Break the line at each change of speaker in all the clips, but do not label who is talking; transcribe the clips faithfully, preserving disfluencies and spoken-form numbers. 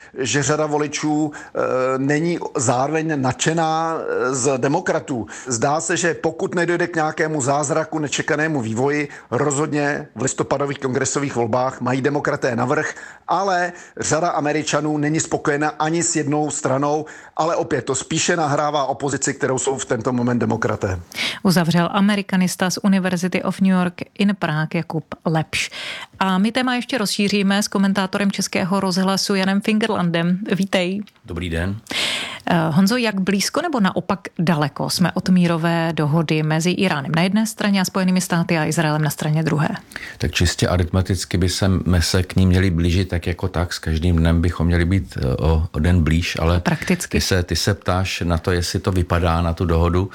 že řada voličů e, není zároveň nadšená z demokratů. Zdá se, že pokud nedojde k nějakému zázraku, nečekanému vývoji, rozhodně v listopadových kongresových volbách mají demokraté navrch, ale řada Američanů není spokojena ani s jednou stranou, ale opět to spíše nahrává opozici, kterou jsou v tento moment demokraté.
Uzavřel amerikanista z University of New York in Prague Jakub Lepš. A my téma ještě rozšíříme s komentátorem Českého rozhlasu Janem Fingerlandem. Vítej.
Dobrý den.
Honzo, jak blízko nebo naopak daleko jsme od mírové dohody mezi Iránem na jedné straně a Spojenými státy a Izraelem na straně druhé?
Tak čistě aritmeticky by se k ní měli blížit tak jako tak. S každým dnem bychom měli být o, o den blíž, ale
prakticky.
Ty se, ty se ptáš na to, jestli to vypadá na tu dohodu,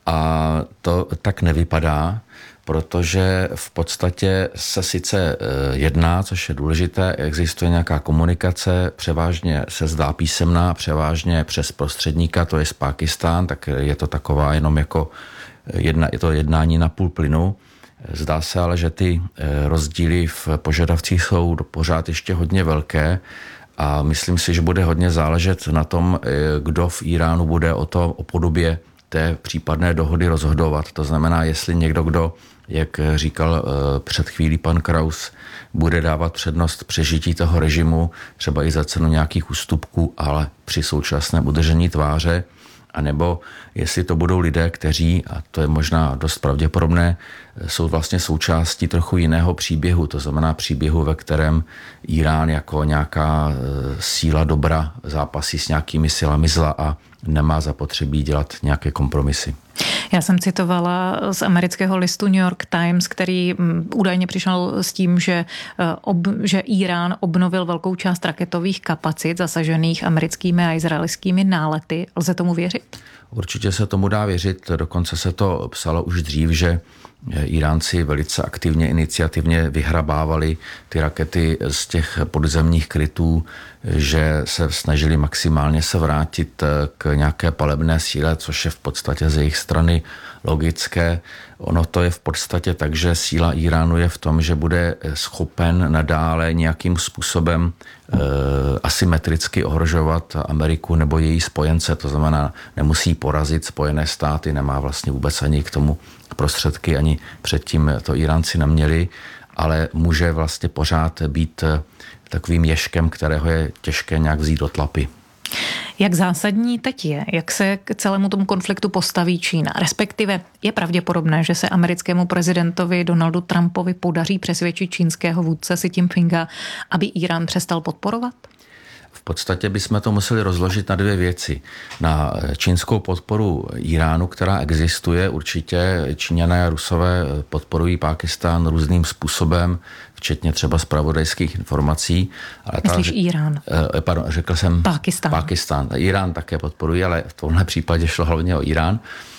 a to tak nevypadá, protože v podstatě se sice jedná, což je důležité, existuje nějaká komunikace, převážně se zdá písemná, převážně přes prostředníka, to je z Pákistán, tak je to taková jenom jako jedna, je to jednání na půl plynu. Zdá se ale, že ty rozdíly v požadavcích jsou pořád ještě hodně velké a myslím si, že bude hodně záležet na tom, kdo v Iránu bude o to, o podobě té případné dohody rozhodovat. To znamená, jestli někdo, kdo, jak říkal před chvílí pan Kraus, bude dávat přednost přežití toho režimu, třeba i za cenu nějakých ústupků, ale při současném udržení tváře, anebo jestli to budou lidé, kteří, a to je možná dost pravděpodobné, jsou vlastně součástí trochu jiného příběhu, to znamená příběhu, ve kterém Irán jako nějaká síla dobra zápasí s nějakými silami zla a nemá zapotřebí dělat nějaké kompromisy.
Já jsem citovala z amerického listu New York Times, který údajně přišel s tím, že, ob, že Irán obnovil velkou část raketových kapacit zasažených americkými a izraelskými nálety. Lze tomu věřit?
Určitě se tomu dá věřit, dokonce se to psalo už dřív, že Iránci velice aktivně, iniciativně vyhrabávali ty rakety z těch podzemních krytů, že se snažili maximálně se vrátit k nějaké palebné síle, což je v podstatě z jejich strany logické. Ono to je v podstatě tak, že síla Iránu je v tom, že bude schopen nadále nějakým způsobem e, asymetricky ohrožovat Ameriku nebo její spojence, to znamená, nemusí porazit Spojené státy, nemá vlastně vůbec ani k tomu prostředky, ani předtím to Iránci neměli, ale může vlastně pořád být takovým ježkem, kterého je těžké nějak vzít do tlapy.
Jak zásadní teď je, jak se k celému tomu konfliktu postaví Čína? Respektive je pravděpodobné, že se americkému prezidentovi Donaldu Trumpovi podaří přesvědčit čínského vůdce Xi Jinpinga, aby Irán přestal podporovat?
V podstatě bychom to museli rozložit na dvě věci. Na čínskou podporu Iránu, která existuje, určitě Číňané a Rusové podporují Pákistán různým způsobem, včetně třeba zpravodajských informací. Ale
Myslíš
ta,
Irán?
Eh, pardon, řekl jsem
Pákistán.
Pákistán. Irán také podporují, ale v tomhle případě šlo hlavně o Irán.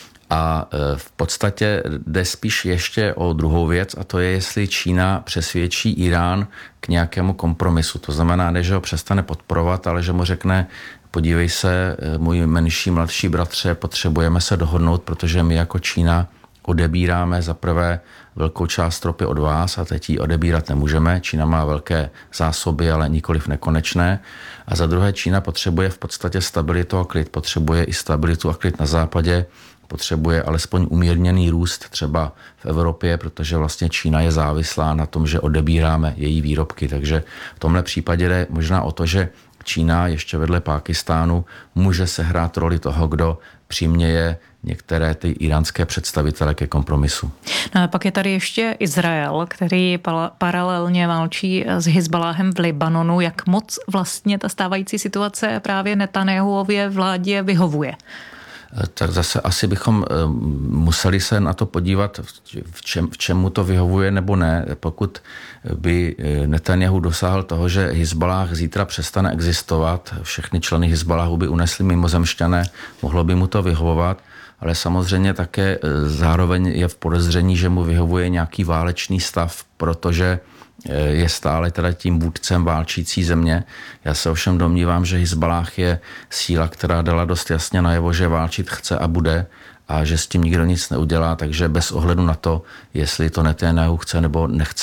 A v podstatě jde spíš ještě o druhou věc, a to je, jestli Čína přesvědčí Irán k nějakému kompromisu. To znamená, ne, že ho přestane podporovat, ale že mu řekne, podívej se, můj menší, mladší bratře, potřebujeme se dohodnout, protože my jako Čína odebíráme za prvé velkou část ropy od vás a teď ji odebírat nemůžeme. Čína má velké zásoby, ale nikoliv nekonečné. A za druhé Čína potřebuje v podstatě stabilitu a klid, potřebuje i stabilitu a klid na západě, potřebuje alespoň umírněný růst třeba v Evropě, protože vlastně Čína je závislá na tom, že odebíráme její výrobky. Takže v tomhle případě jde možná o to, že Čína ještě vedle Pákistánu může sehrát roli toho, kdo přiměje některé ty iránské představitele ke kompromisu.
No a pak je tady ještě Izrael, který paralelně válčí s Hizbaláhem v Libanonu. Jak moc vlastně ta stávající situace právě Netanjahuově vládě vyhovuje?
Tak zase asi bychom museli se na to podívat, v, čem, v čemu to vyhovuje nebo ne. Pokud by Netanjahu dosáhl toho, že Hizbalách zítra přestane existovat, všechny členy Hizbaláhu by unesli mimozemšťané, mohlo by mu to vyhovovat, ale samozřejmě také zároveň je v podezření, že mu vyhovuje nějaký válečný stav, protože je stále teda tím vůdcem válčící země. Já se ovšem domnívám, že Hizbalách je síla, která dala dost jasně najevo, že válčit chce a bude a že s tím nikdo nic neudělá, takže bez ohledu na to, jestli to Netanjahu chce nebo nechce, v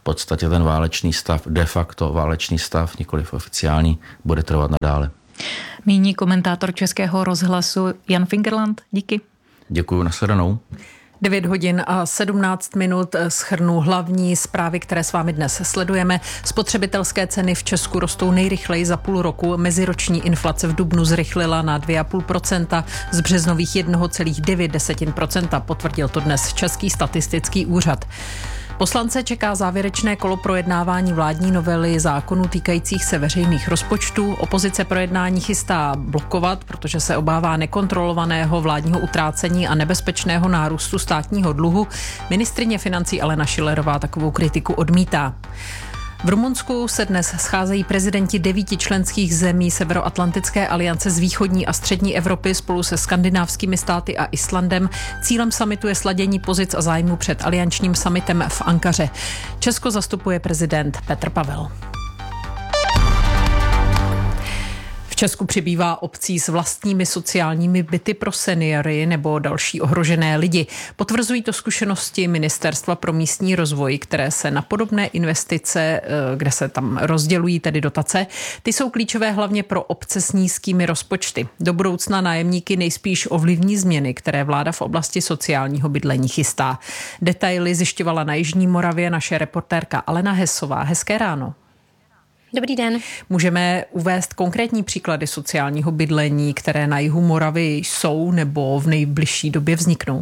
podstatě ten válečný stav, de facto válečný stav, nikoliv oficiální, bude trvat nadále.
Míní komentátor Českého rozhlasu Jan Fingerland. Díky.
Děkuju, nashledanou.
devět hodin a sedmnáct minut shrnu hlavní zprávy, které s vámi dnes sledujeme. Spotřebitelské ceny v Česku rostou nejrychleji za půl roku. Meziroční inflace v dubnu zrychlila na dvě celá pět procenta, z březnových jedna celá devět procenta, potvrdil to dnes Český statistický úřad. Poslance čeká závěrečné kolo projednávání vládní novely zákonů týkajících se veřejných rozpočtů. Opozice projednání chystá blokovat, protože se obává nekontrolovaného vládního utrácení a nebezpečného nárůstu státního dluhu. Ministryně financí Alena Schillerová takovou kritiku odmítá. V Rumunsku se dnes scházejí prezidenti devíti členských zemí Severoatlantické aliance z východní a střední Evropy spolu se skandinávskými státy a Islandem. Cílem summitu je sladění pozic a zájmu před aliančním summitem v Ankaře. Česko zastupuje prezident Petr Pavel. V Česku přibývá obcí s vlastními sociálními byty pro seniory nebo další ohrožené lidi. Potvrzují to zkušenosti Ministerstva pro místní rozvoj, které se na podobné investice, kde se tam rozdělují tedy dotace, ty jsou klíčové hlavně pro obce s nízkými rozpočty. Do budoucna nájemníky nejspíš ovlivní změny, které vláda v oblasti sociálního bydlení chystá. Detaily zjišťovala na Jižní Moravě naše reportérka Alena Hesová. Hezké ráno.
Dobrý den.
Můžeme uvést konkrétní příklady sociálního bydlení, které na jihu Moravy jsou nebo v nejbližší době vzniknou?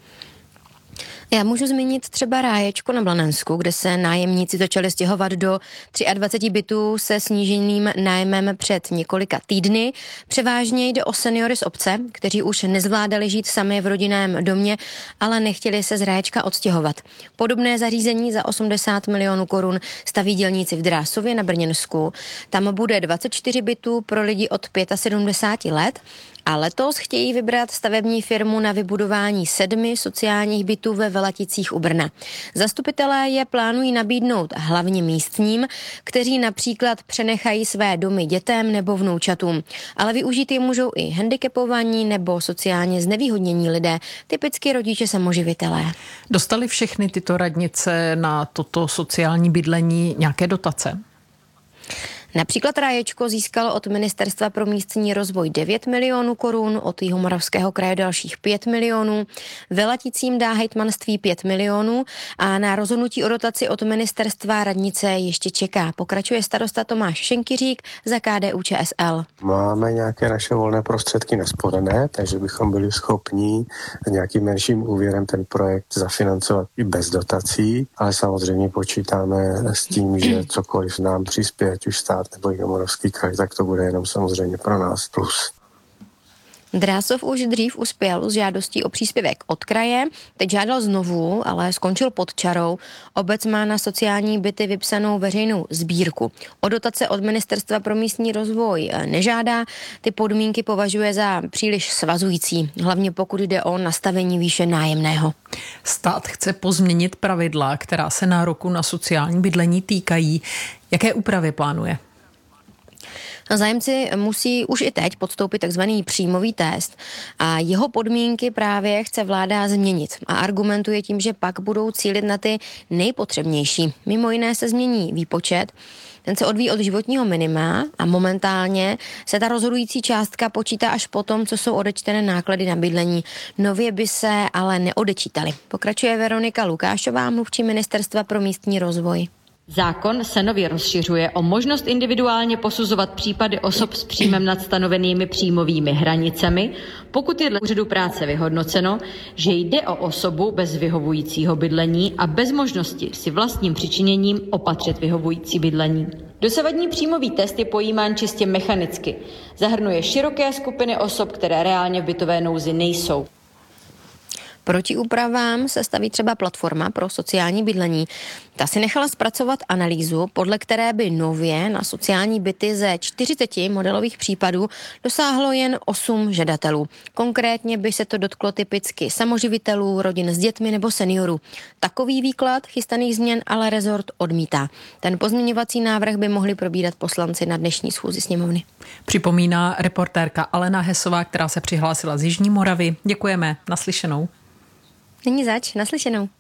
Já můžu zmínit třeba Ráječko na Blanensku, kde se nájemníci začali stěhovat do dvacet tři bytů se sníženým nájmem před několika týdny. Převážně jde o seniory z obce, kteří už nezvládali žít sami v rodinném domě, ale nechtěli se z Ráječka odstěhovat. Podobné zařízení za osmdesát milionů korun staví dělníci v Drásově na Brněnsku. Tam bude dvacet čtyři bytů pro lidi od sedmdesáti pěti let. A letos chtějí vybrat stavební firmu na vybudování sedmi sociálních bytů ve Velaticích u Brna. Zastupitelé je plánují nabídnout hlavně místním, kteří například přenechají své domy dětem nebo vnoučatům. Ale využít je můžou i handicapovaní nebo sociálně znevýhodnění lidé, typicky rodiče samoživitelé.
Dostali všechny tyto radnice na toto sociální bydlení nějaké dotace?
Například Ráječko získalo od Ministerstva pro místní rozvoj devět milionů korun, od Jihomoravského kraje dalších pět milionů, Velaticím dá hejtmanství pět milionů a na rozhodnutí o dotaci od ministerstva radnice ještě čeká. Pokračuje starosta Tomáš Šenkyřík za K D U Č S L.
Máme nějaké naše volné prostředky nesporené, takže bychom byli schopni nějakým menším úvěrem ten projekt zafinancovat i bez dotací, ale samozřejmě počítáme s tím, že cokoliv nám přispěje, ať už stát nebo Jihomoravský kraj, tak to bude jenom samozřejmě pro nás plus.
Drásov už dřív uspěl s žádostí o příspěvek od kraje, teď žádal znovu, ale skončil pod čarou. Obec má na sociální byty vypsanou veřejnou sbírku. O dotace od Ministerstva pro místní rozvoj nežádá, ty podmínky považuje za příliš svazující, hlavně pokud jde o nastavení výše nájemného.
Stát chce pozměnit pravidla, která se nároku na sociální bydlení týkají. Jaké úpravy plánuje?
Zájemci musí už i teď podstoupit takzvaný příjmový test a jeho podmínky právě chce vláda změnit a argumentuje tím, že pak budou cílit na ty nejpotřebnější. Mimo jiné se změní výpočet, ten se odvíjí od životního minima a momentálně se ta rozhodující částka počítá až potom, co jsou odečtené náklady na bydlení. Nově by se ale neodečítaly. Pokračuje Veronika Lukášová, mluvčí Ministerstva pro místní rozvoj.
Zákon se nově rozšiřuje o možnost individuálně posuzovat případy osob s příjmem nad stanovenými příjmovými hranicemi, pokud je dle úřadu práce vyhodnoceno, že jde o osobu bez vyhovujícího bydlení a bez možnosti si vlastním přičiněním opatřit vyhovující bydlení. Dosavadní příjmový test je pojímán čistě mechanicky. Zahrnuje široké skupiny osob, které reálně v bytové nouzi nejsou.
Proti úpravám se staví třeba platforma pro sociální bydlení. Ta si nechala zpracovat analýzu, podle které by nově na sociální byty ze čtyřiceti modelových případů dosáhlo jen osm žadatelů. Konkrétně by se to dotklo typicky samoživitelů, rodin s dětmi nebo seniorů. Takový výklad chystaných změn ale rezort odmítá. Ten pozměňovací návrh by mohli probírat poslanci na dnešní schůzi sněmovny.
Připomíná reportérka Alena Hesová, která se přihlásila z Jižní Moravy. Děkujeme, naslyšenou.
Není zač, naslyšenou.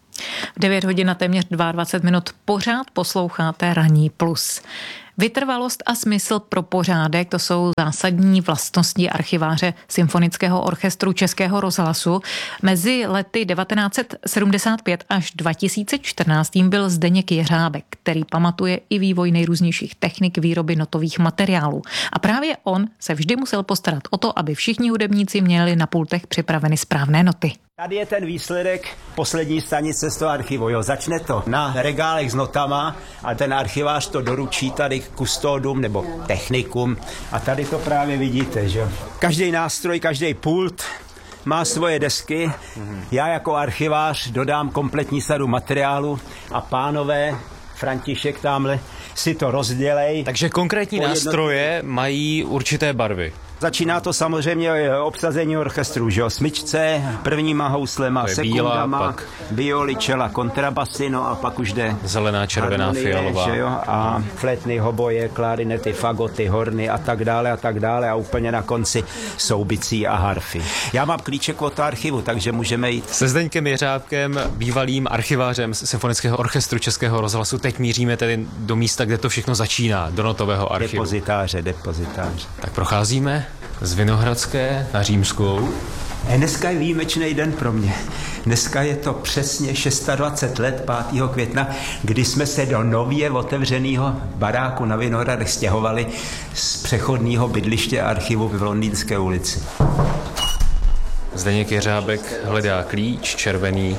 V devět hodin a téměř dvacet dva minut pořád posloucháte Ranní plus. Vytrvalost a smysl pro pořádek, to jsou zásadní vlastnosti archiváře Symfonického orchestru Českého rozhlasu. Mezi lety devatenáct set sedmdesát pět až dva tisíce čtrnáct byl Zdeněk Jeřábek, který pamatuje i vývoj nejrůznějších technik výroby notových materiálů. A právě on se vždy musel postarat o to, aby všichni hudebníci měli na pultech připraveny správné noty.
Tady je ten výsledek poslední stanice z toho archivu. Jo, začne to na regálech s notama a ten archivář to doručí tady k kustodům nebo technikům. A tady to právě vidíte, že každý nástroj, každý pult má svoje desky. Já jako archivář dodám kompletní sadu materiálu a pánové, František tamhle, si to rozdělej.
Takže konkrétní nástroje mají určité barvy.
Začíná to samozřejmě obsazení orchestru, že jo, smyčce, prvníma houslema, sekundama, pak violičela, kontrabasy, no a pak už jde
zelená, červená, harmonie, fialová.
Že jo, a flétny, hoboje, klarinety, fagoty, horny a tak dále a tak dále a úplně na konci soubicí a harfy. Já mám klíček od archivu, takže můžeme jít.
Se Zdeňkem Jeřábkem, bývalým archivářem Symfonického orchestru Českého rozhlasu, teď míříme tedy do místa, kde to všechno začíná, do notového archivu.
Depozitáře, depozitáře.
Tak procházíme z Vinohradské na Římskou.
Dneska je výjimečný den pro mě. Dneska je to přesně dvacet šest let, pátého května, kdy jsme se do nově otevřeného baráku na Vinohradech stěhovali z přechodného bydliště archivu v Londýnské ulici.
Zdeněk Jeřábek hledá klíč, červený.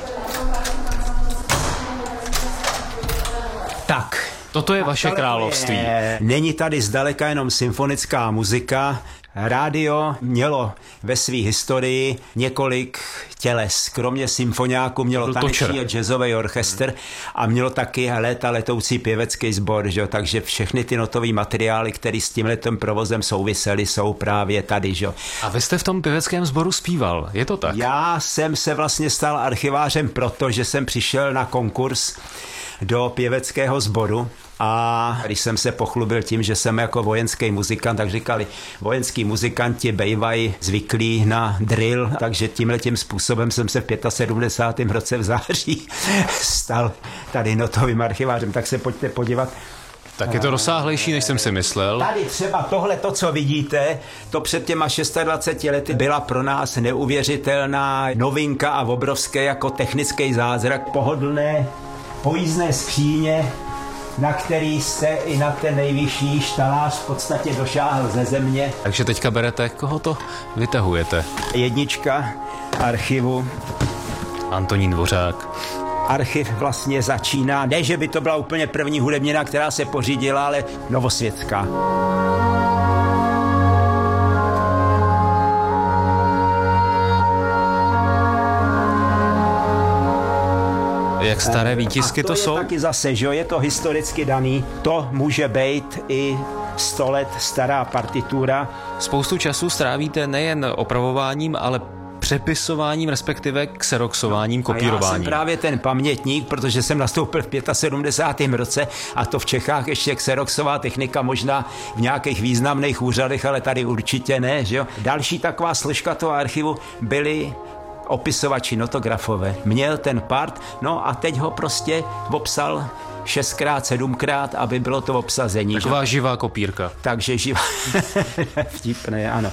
Tak.
Toto je vaše království.
Je, není tady zdaleka jenom symfonická muzika. Rádio mělo ve své historii několik těles. Kromě symfoniáku mělo taneční a jazzový orchestr a mělo taky léta letoucí pěvecký sbor, že? Takže všechny ty notové materiály, které s tímhletím provozem souvisely, jsou právě tady. Že?
A vy jste v tom pěveckém sboru zpíval, je to tak?
Já jsem se vlastně stal archivářem proto, že jsem přišel na konkurs do pěveckého sboru. A když jsem se pochlubil tím, že jsem jako vojenský muzikant, tak říkali, vojenský muzikanti bejvají zvyklí na drill, takže tímhletím způsobem jsem se v sedmdesátém pátém roce v září stal tady notovým archivářem. Tak se pojďte podívat.
Tak je to rozsáhlejší, než jsem si myslel.
Tady třeba tohle, to, co vidíte, to před těma dvaceti šesti lety byla pro nás neuvěřitelná novinka a obrovské jako technický zázrak, pohodlné pojízdné skříně, na který jste i na ten nejvyšší štalář v podstatě došáhl ze země.
Takže teďka berete, koho to vytahujete?
Jednička archivu.
Antonín Dvořák.
Archiv vlastně začíná, ne, že by to byla úplně první hudebnina, která se pořídila, ale novosvětská.
Jak staré výtisky to,
to
jsou?
Je taky zase, že je to historicky daný. To může být i sto let stará partitura.
Spoustu času strávíte nejen opravováním, ale přepisováním, respektive xeroxováním, kopírováním.
A já jsem právě ten pamětník, protože jsem nastoupil v sedmdesátém pátém roce a to v Čechách ještě xeroxová technika možná v nějakých významných úřadech, ale tady určitě ne. Že jo? Další taková složka toho archivu byly opisovači, notografové. Měl ten part, no a teď ho prostě obsal šestkrát, sedmkrát, aby bylo to obsazení.
Taková že? Živá kopírka.
Takže živá. Vtipné, ano.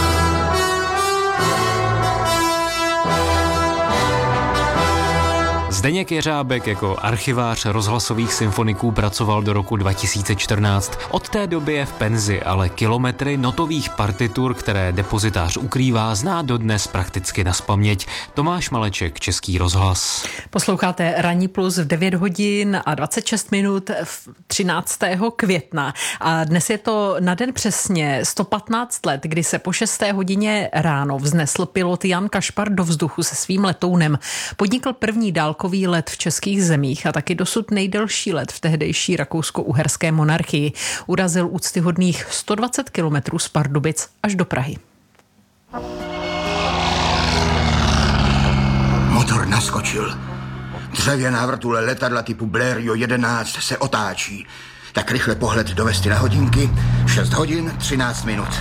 Zdeněk Jeřábek jako archivář rozhlasových symfoniků pracoval do roku dva tisíce čtrnáct. Od té doby je v penzi, ale kilometry notových partitur, které depozitář ukrývá, zná dodnes prakticky nazpaměť. Tomáš Maleček, Český rozhlas.
Posloucháte Ranní plus v devět hodin a dvacet šest minut třináctého května. A dnes je to na den přesně sto patnáct let, kdy se po šesté hodině ráno vznesl pilot Jan Kašpar do vzduchu se svým letounem. Podnikl první dálkový let v českých zemích a taky dosud nejdelší let v tehdejší rakousko-uherské monarchii. Urazil úctyhodných sto dvacet kilometrů z Pardubic až do Prahy.
Motor naskočil. Dřevěná vrtule letadla typu Blériot jedenáct se otáčí. Tak rychle pohled do vesty na hodinky. šest hodin třináct minut.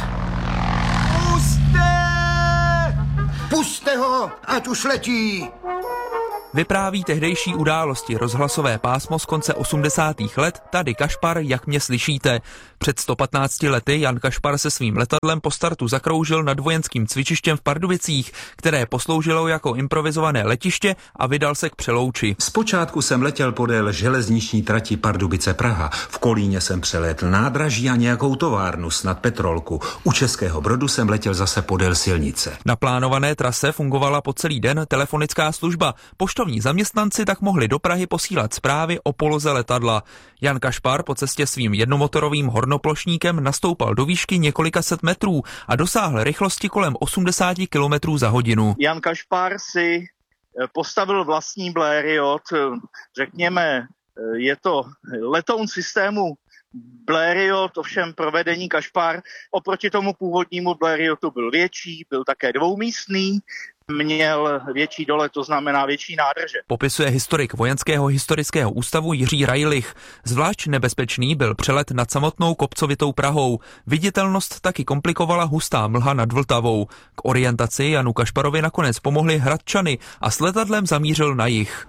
Puste! Puste ho, ať už letí!
Vypráví tehdejší události rozhlasové pásmo z konce osmdesátých let, tady Kašpar, jak mě slyšíte. Před sto patnácti lety Jan Kašpar se svým letadlem po startu zakroužil nad vojenským cvičištěm v Pardubicích, které posloužilo jako improvizované letiště, a vydal se k Přelouči.
Zpočátku jsem letěl podél železniční trati Pardubice Praha. V Kolíně jsem přelétl nádraží a nějakou továrnu, snad petrolku. U Českého Brodu jsem letěl zase podél silnice.
Na plánované trase fungovala po celý den telefonická služba. Poštovní zaměstnanci tak mohli do Prahy posílat zprávy o poloze letadla. Jan Kašpar po cestě svým jednomotorovým hornoplošníkem nastoupal do výšky několika set metrů a dosáhl rychlosti kolem osmdesát kilometrů za hodinu.
Jan Kašpar si postavil vlastní Blériot, řekněme, je to letoun systému Blériot, ovšem provedení Kašpar oproti tomu původnímu Blériotu byl větší, byl také dvoumístný, měl větší dole, to znamená větší nádrže.
Popisuje historik Vojenského historického ústavu Jiří Rajlich. Zvlášť nebezpečný byl přelet nad samotnou kopcovitou Prahou. Viditelnost taky komplikovala hustá mlha nad Vltavou. K orientaci Janu Kašparovi nakonec pomohli Hradčany a s letadlem zamířil na jih.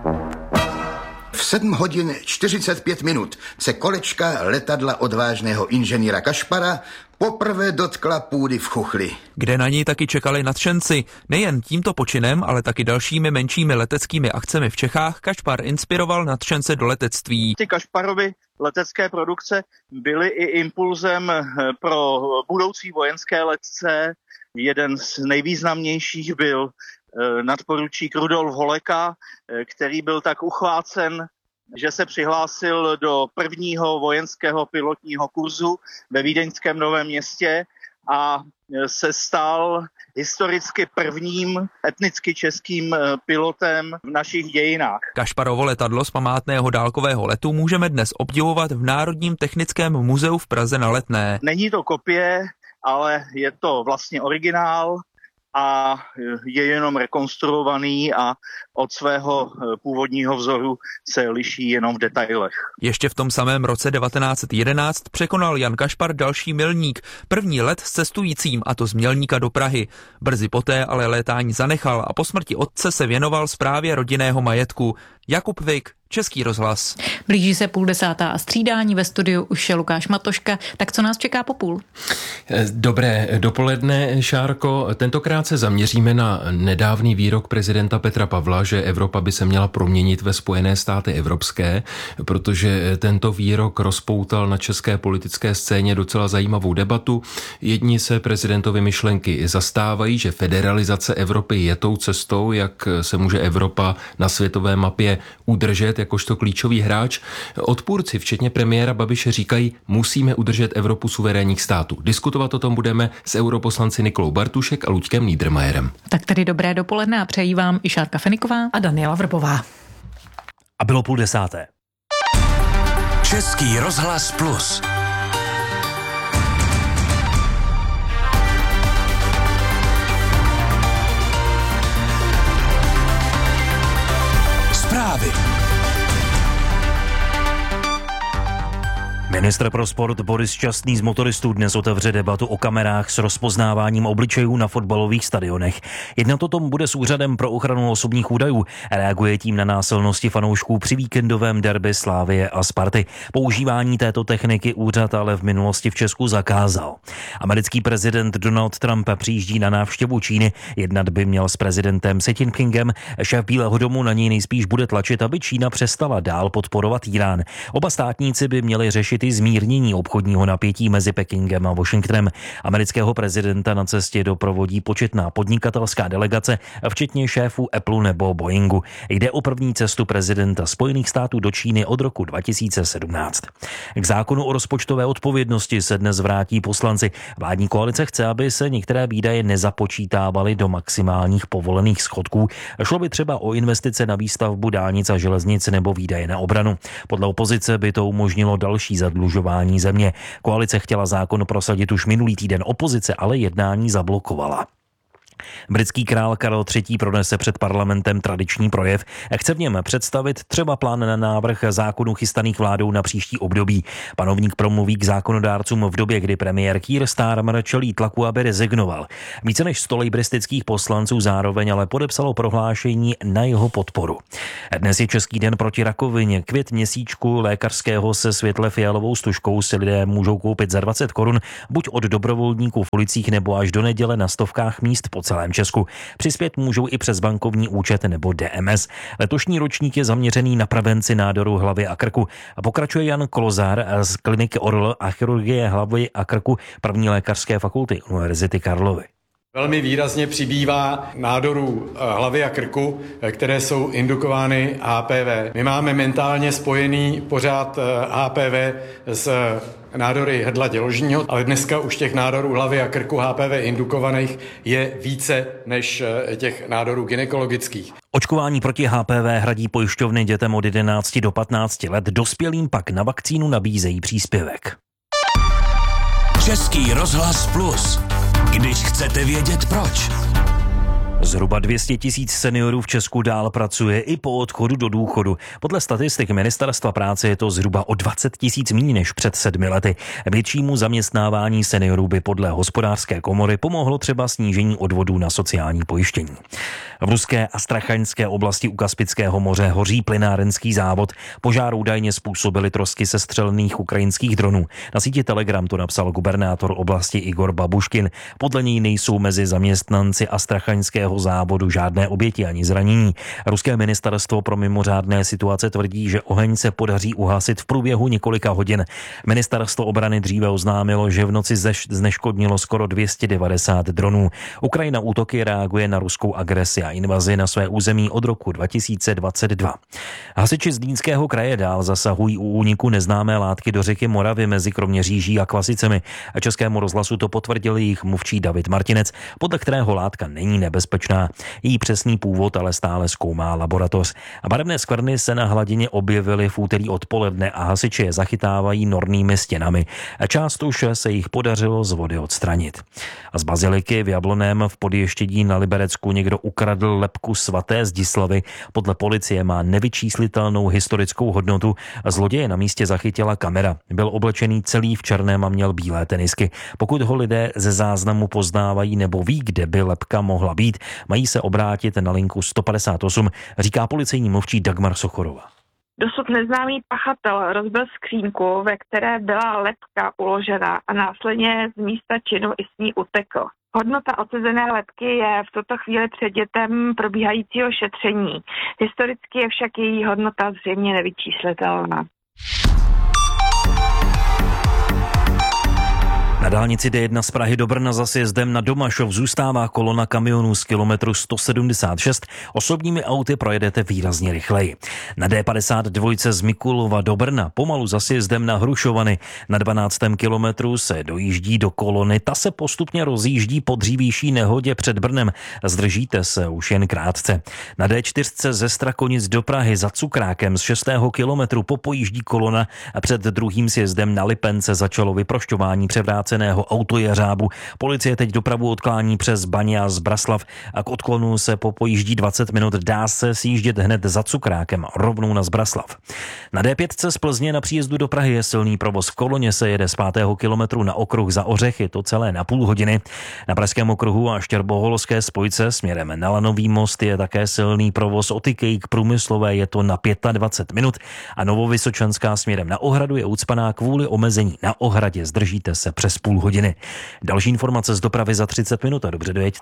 V sedm hodin čtyřicet pět minut se kolečka letadla odvážného inženýra Kašpara poprvé dotkla půdy v Chuchli.
Kde na ní taky čekali nadšenci. Nejen tímto počinem, ale taky dalšími menšími leteckými akcemi v Čechách Kašpar inspiroval nadšence do letectví.
Ty Kašparovy letecké produkce byly i impulzem pro budoucí vojenské letce. Jeden z nejvýznamnějších byl nadporučík Rudolf Holeka, který byl tak uchvácen, že se přihlásil do prvního vojenského pilotního kurzu ve vídeňském Novém Městě a se stal historicky prvním etnicky českým pilotem v našich dějinách.
Kašparovo letadlo z památného dálkového letu můžeme dnes obdivovat v Národním technickém muzeu v Praze na Letné.
Není to kopie, ale je to vlastně originál a je jenom rekonstruovaný a od svého původního vzoru se liší jenom v detailech.
Ještě v tom samém roce devatenáct set jedenáct překonal Jan Kašpar další milník, první let s cestujícím, a to z Mělníka do Prahy. Brzy poté ale létání zanechal a po smrti otce se věnoval správě rodinného majetku. Jakub Vik, Český rozhlas.
Blíží se půl desátá a střídání, ve studiu už je Lukáš Matoška. Tak co nás čeká po půl?
Dobré dopoledne, Šárko. Tentokrát se zaměříme na nedávný výrok prezidenta Petra Pavla, že Evropa by se měla proměnit ve Spojené státy evropské, protože tento výrok rozpoutal na české politické scéně docela zajímavou debatu. Jedni se prezidentovy myšlenky zastávají, že federalizace Evropy je tou cestou, jak se může Evropa na světové mapě udržet jakožto klíčový hráč. Odpůrci, včetně premiéra Babiše, říkají, musíme udržet Evropu suverénních států. Diskutovat o tom budeme s europoslanci Nikolou Bartušek a Luďkem Niedermayerem.
Tak tedy dobré dopoledne a přejí vám i Šárka Feniková
a Daniela Vrbová.
A bylo půl desáté.
Český rozhlas Plus. Zprávy.
Ministr pro sport Boris Šťastný z motoristů dnes otevře debatu o kamerách s rozpoznáváním obličejů na fotbalových stadionech. Jednat o tom bude s Úřadem pro ochranu osobních údajů. Reaguje tím na násilnosti fanoušků při víkendovém derby Slavie a Sparty. Používání této techniky úřad ale v minulosti v Česku zakázal. Americký prezident Donald Trump přijíždí na návštěvu Číny. Jednat by měl s prezidentem Xi Jinpingem. Šéf Bílého domu na něj nejspíš bude tlačit, aby Čína přestala dál podporovat Irán. Oba státníci by měli řešit i zmírnění obchodního napětí mezi Pekingem a Washingtonem. Amerického prezidenta na cestě doprovodí početná podnikatelská delegace, včetně šéfů Apple nebo Boeingu. Jde o první cestu prezidenta Spojených států do Číny od roku dva tisíce sedmnáct. K zákonu o rozpočtové odpovědnosti se dnes vrátí poslanci. Vládní koalice chce, aby se některé výdaje nezapočítávaly do maximálních povolených schodků. Šlo by třeba o investice na výstavbu dálnic a železnic nebo výdaje na obranu. Podle opozice by to umožnilo další zadlužování země. Koalice chtěla zákon prosadit už minulý týden, opozice ale jednání zablokovala. Britský král Karel třetí. pronese před parlamentem tradiční projev. Chce v něm představit třeba plán na návrh zákonů chystaných vládou na příští období. Panovník promluví k zákonodárcům v době, kdy premiér Keir Starmer čelí tlaku, aby rezignoval. Více než sto lejbristických poslanců zároveň ale podepsalo prohlášení na jeho podporu. Dnes je Český den proti rakovině. Květ měsíčku lékařského se světle fialovou stužkou si lidé můžou koupit za dvacet korun, buď od dobrovolníků v ulicích nebo až do neděle na stovkách míst po celém Česku. Přispět můžou i přes bankovní účet nebo D M S. Letošní ročník je zaměřený na prevenci nádoru hlavy a krku. A pokračuje Jan Kolozár z kliniky Orl a chirurgie hlavy a krku první lékařské fakulty Univerzity Karlovy.
Velmi výrazně přibývá nádorů hlavy a krku, které jsou indukovány H P V. My máme mentálně spojený pořád H P V s nádory hrdla děložního, ale dneska už těch nádorů hlavy a krku H P V indukovaných je více než těch nádorů gynekologických.
Očkování proti H P V hradí pojišťovny dětem od jedenácti do patnácti let, dospělým pak na vakcínu nabízejí příspěvek.
Český rozhlas Plus. Když chcete vědět proč.
Zhruba dvě stě tisíc seniorů v Česku dál pracuje i po odchodu do důchodu. Podle statistik Ministerstva práce je to zhruba o dvacet tisíc méně než před sedmi lety. Většímu zaměstnávání seniorů by podle Hospodářské komory pomohlo třeba snížení odvodů na sociální pojištění. V ruské Astrachaňské oblasti u Kaspického moře hoří plynárenský závod. Požár údajně způsobily trosky sestřelených ukrajinských dronů. Na síti Telegram to napsal gubernátor oblasti Igor Babuškin. Podle něj nejsou mezi zaměstnanci Astrachaňského závodu žádné oběti ani zranění. Ruské ministerstvo pro mimořádné situace tvrdí, že oheň se podaří uhasit v průběhu několika hodin. Ministerstvo obrany dříve oznámilo, že v noci zneškodnilo skoro dvě stě devadesát dronů. Ukrajina útoky reaguje na ruskou agresi a invazi na své území od roku dva tisíce dvacet dva. Hasiči z Zlínského kraje dál zasahují u úniku neznámé látky do řeky Moravy mezi Kroměříží a Kvasicemi. A Českému rozhlasu to potvrdil jejich mluvčí David Martinec, podle kterého látka není nebezpečná. Její přesný původ ale stále zkoumá laboratoř. A barevné skvrny se na hladině objevily v úterý odpoledne a hasiči je zachytávají nornými stěnami. A část už se jich podařilo z vody odstranit. A z baziliky v Jabloném v Podještědí na Liberecku někdo ukradl lebku svaté Zdislavy. Podle policie má nevyčíslitelnou historickou hodnotu. Zloděje na místě zachytila kamera. Byl oblečený celý v černém a měl bílé tenisky. Pokud ho lidé ze záznamu poznávají nebo ví, kde by lebka mohla být, mají se obrátit na linku sto padesát osm, říká policejní mluvčí Dagmar Sochorová.
Dosud neznámý pachatel rozbil skřínku, ve které byla lebka uložena a následně z místa činu i s ní utekl. Hodnota odcezené lebky je v tuto chvíli předmětem probíhajícího šetření. Historicky je však její hodnota zřejmě nevyčíslitelná.
Na dálnici D jedna z Prahy do Brna za sjezdem na Domašov zůstává kolona kamionů z kilometru sto sedmdesát šest. Osobními auty projedete výrazně rychleji. Na D padesát dva z Mikulova do Brna pomalu za sjezdem na Hrušovany. Na dvanáctém kilometru se dojíždí do kolony. Ta se postupně rozjíždí po dřívější nehodě před Brnem. Zdržíte se už jen krátce. Na D čtyři ze Strakonic do Prahy za Cukrákem z šestého kilometru popojíždí kolona a před druhým sjezdem na Lipence začalo vyprošťování převráceného autojeřábu. Policie teď dopravu odklání přes Baně a Zbraslav a k odklonu se popojíždí dvacet minut. Dá se sjíždět hned za Cukrákem rovnou na Zbraslav. Na D pět z Plzně na příjezdu do Prahy je silný provoz. V koloně se jede z pátého kilometru na okruh za Ořechy, to celé na půl hodiny. Na Pražském okruhu a Štěrboholské spojce směrem na Lanový most je také silný provoz. Od Ikej k Průmyslové je to na dvacet pět minut a Novovysočanská směrem na Ohradu je ucpaná kvůli omezení na Ohradě. Zdržíte se přes půl hodiny. Další informace z dopravy za třicet minut a dobře dojeďte.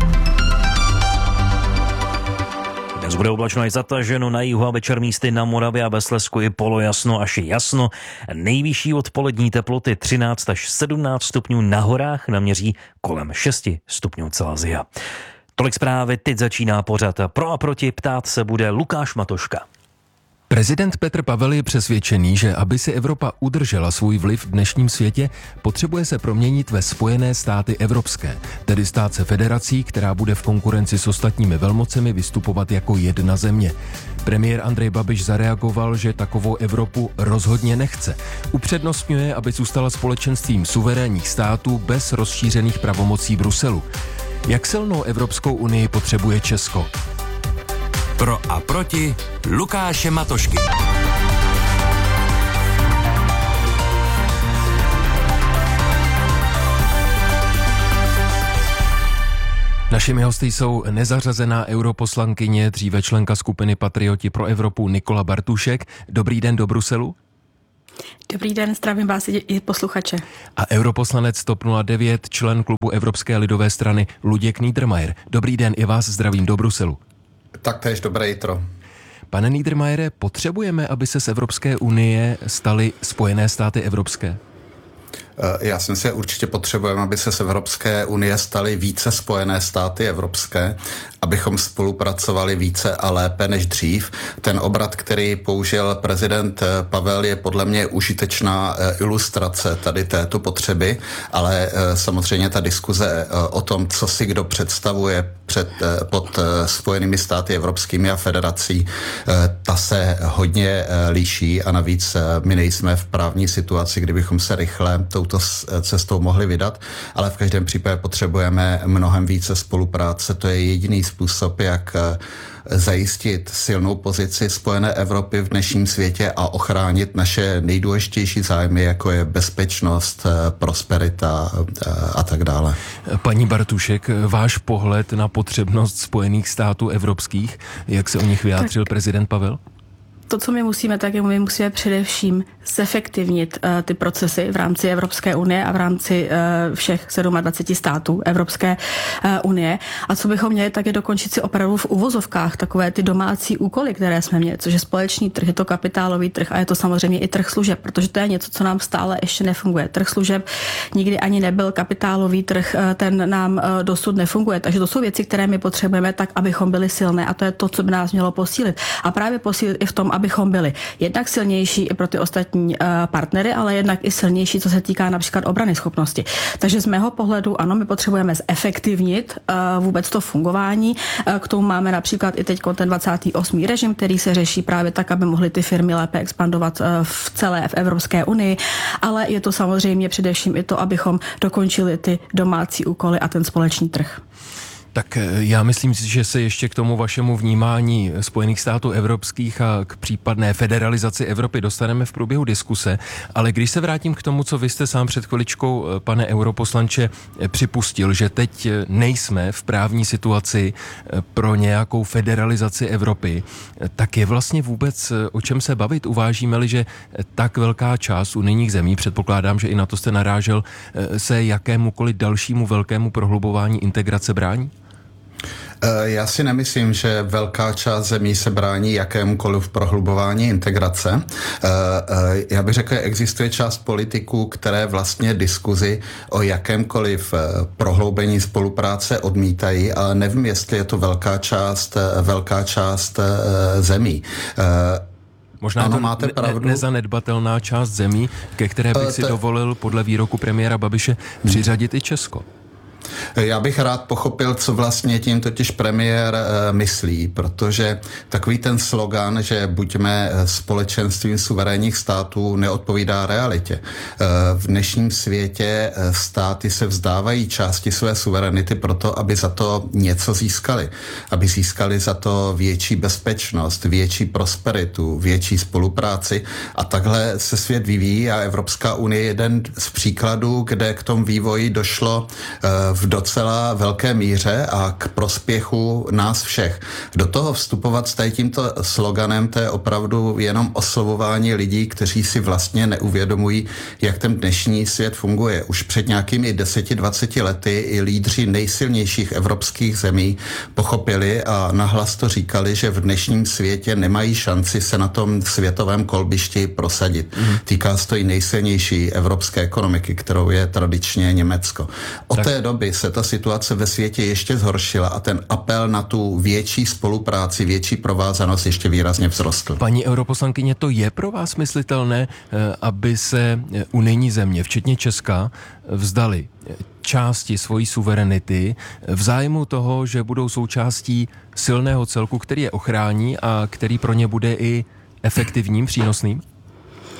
Dnes bude oblačno i zataženo na jihu a večer místy na Moravě a ve Slezsku i polojasno až jasno. Nejvyšší odpolední teploty třináct až sedmnáct stupňů, na horách naměří kolem šest stupňů Celsia. Tolik zprávy, teď začíná pořad. Pro a proti ptát se bude Lukáš Matoška.
Prezident Petr Pavel je přesvědčený, že aby si Evropa udržela svůj vliv v dnešním světě, potřebuje se proměnit ve Spojené státy evropské, tedy stát se federací, která bude v konkurenci s ostatními velmocemi vystupovat jako jedna země. Premiér Andrej Babiš zareagoval, že takovou Evropu rozhodně nechce. Upřednostňuje, aby zůstala společenstvím suverénních států bez rozšířených pravomocí Bruselu. Jak silnou Evropskou unii potřebuje Česko?
Pro a proti Lukáše Matošky.
Našimi hosty jsou nezařazená europoslankyně, dříve členka skupiny Patrioti pro Evropu Nikola Bartušek. Dobrý den do Bruselu.
Dobrý den, zdravím vás i posluchače.
A europoslanec TOP nula devět, člen klubu Evropské lidové strany Luděk Niedermayer. Dobrý den, i vás zdravím do Bruselu.
Taktéž dobré jitro.
Pane Niedermayere, potřebujeme, aby se z Evropské unie staly Spojené státy evropské?
Já si myslím, že určitě potřebujeme, aby se z Evropské unie staly více Spojené státy evropské, abychom spolupracovali více a lépe než dřív. Ten obrat, který použil prezident Pavel, je podle mě užitečná ilustrace tady této potřeby, ale samozřejmě ta diskuze o tom, co si kdo představuje před, pod Spojenými státy evropskými a federací, ta se hodně líší a navíc my nejsme v právní situaci, kdybychom se rychle touto cestou mohli vydat, ale v každém případě potřebujeme mnohem více spolupráce. To je jediný způsob, jak zajistit silnou pozici Spojené Evropy v dnešním světě a ochránit naše nejdůležitější zájmy, jako je bezpečnost, prosperita a tak dále.
Paní Bartušek, váš pohled na potřebnost Spojených států evropských, jak se o nich vyjádřil tak prezident Pavel?
To, co my musíme, tak je, my musíme především zefektivnit uh, ty procesy v rámci Evropské unie a v rámci uh, všech dvaceti sedmi států Evropské uh, unie. A co bychom měli, tak je dokončit si opravdu v uvozovkách takové ty domácí úkoly, které jsme měli, což je společný trh, je to kapitálový trh a je to samozřejmě i trh služeb, protože to je něco, co nám stále ještě nefunguje. Trh služeb nikdy ani nebyl, kapitálový trh, uh, ten nám uh, dosud nefunguje. Takže to jsou věci, které my potřebujeme tak, abychom byli silné a to je to, co by nás mělo posílit. A právě posílit i v tom, abychom byli jednak silnější i pro ty ostatní uh, partnery, ale jednak i silnější, co se týká například obrany schopnosti. Takže z mého pohledu, ano, my potřebujeme zefektivnit uh, vůbec to fungování. Uh, k tomu máme například i teď ten dvacátý osmý režim, který se řeší právě tak, aby mohly ty firmy lépe expandovat uh, v celé v Evropské unii, ale je to samozřejmě především i to, abychom dokončili ty domácí úkoly a ten společný trh.
Tak já myslím si, že se ještě k tomu vašemu vnímání Spojených států evropských a k případné federalizaci Evropy dostaneme v průběhu diskuse, ale když se vrátím k tomu, co vy jste sám před chviličkou, pane europoslanče, připustil, že teď nejsme v právní situaci pro nějakou federalizaci Evropy, tak je vlastně vůbec o čem se bavit? Uvážíme-li, že tak velká část unijních zemí, předpokládám, že i na to jste narážel, se jakémukoliv dalšímu velkému prohlubování integrace brání?
Já si nemyslím, že velká část zemí se brání jakémukoliv prohlubování integrace. Já bych řekl, že existuje část politiků, které vlastně diskuzi o jakémkoliv prohloubení spolupráce odmítají, ale nevím, jestli je to velká část, velká část zemí.
Možná ano, to máte pravdu. Ne- nezanedbatelná část zemí, ke které bych si dovolil podle výroku premiéra Babiše přiřadit i Česko.
Já bych rád pochopil, co vlastně tím totiž premiér e, myslí, protože takový ten slogan, že buďme společenstvím suverénních států, neodpovídá realitě. E, v dnešním světě státy se vzdávají části své suverenity proto, aby za to něco získali. Aby získali za to větší bezpečnost, větší prosperitu, větší spolupráci a takhle se svět vyvíjí a Evropská unie je jeden z příkladů, kde k tomu vývoji došlo e, v docela velké míře a k prospěchu nás všech. Do toho vstupovat s tady tímto sloganem, to je opravdu jenom oslovování lidí, kteří si vlastně neuvědomují, jak ten dnešní svět funguje. Už před nějakými deseti dvaceti lety i lídři nejsilnějších evropských zemí pochopili a nahlas to říkali, že v dnešním světě nemají šanci se na tom světovém kolbišti prosadit. Mm. Týká se to i nejsilnější evropské ekonomiky, kterou je tradičně Německo. Od tak. té doby se ta situace ve světě ještě zhoršila a ten apel na tu větší spolupráci, větší provázanost ještě výrazně vzrostl.
Paní europoslankyně, to je pro vás myslitelné, aby se unijní země, včetně Česka, vzdali části svojí suverenity v zájmu toho, že budou součástí silného celku, který je ochrání a který pro ně bude i efektivním, přínosným?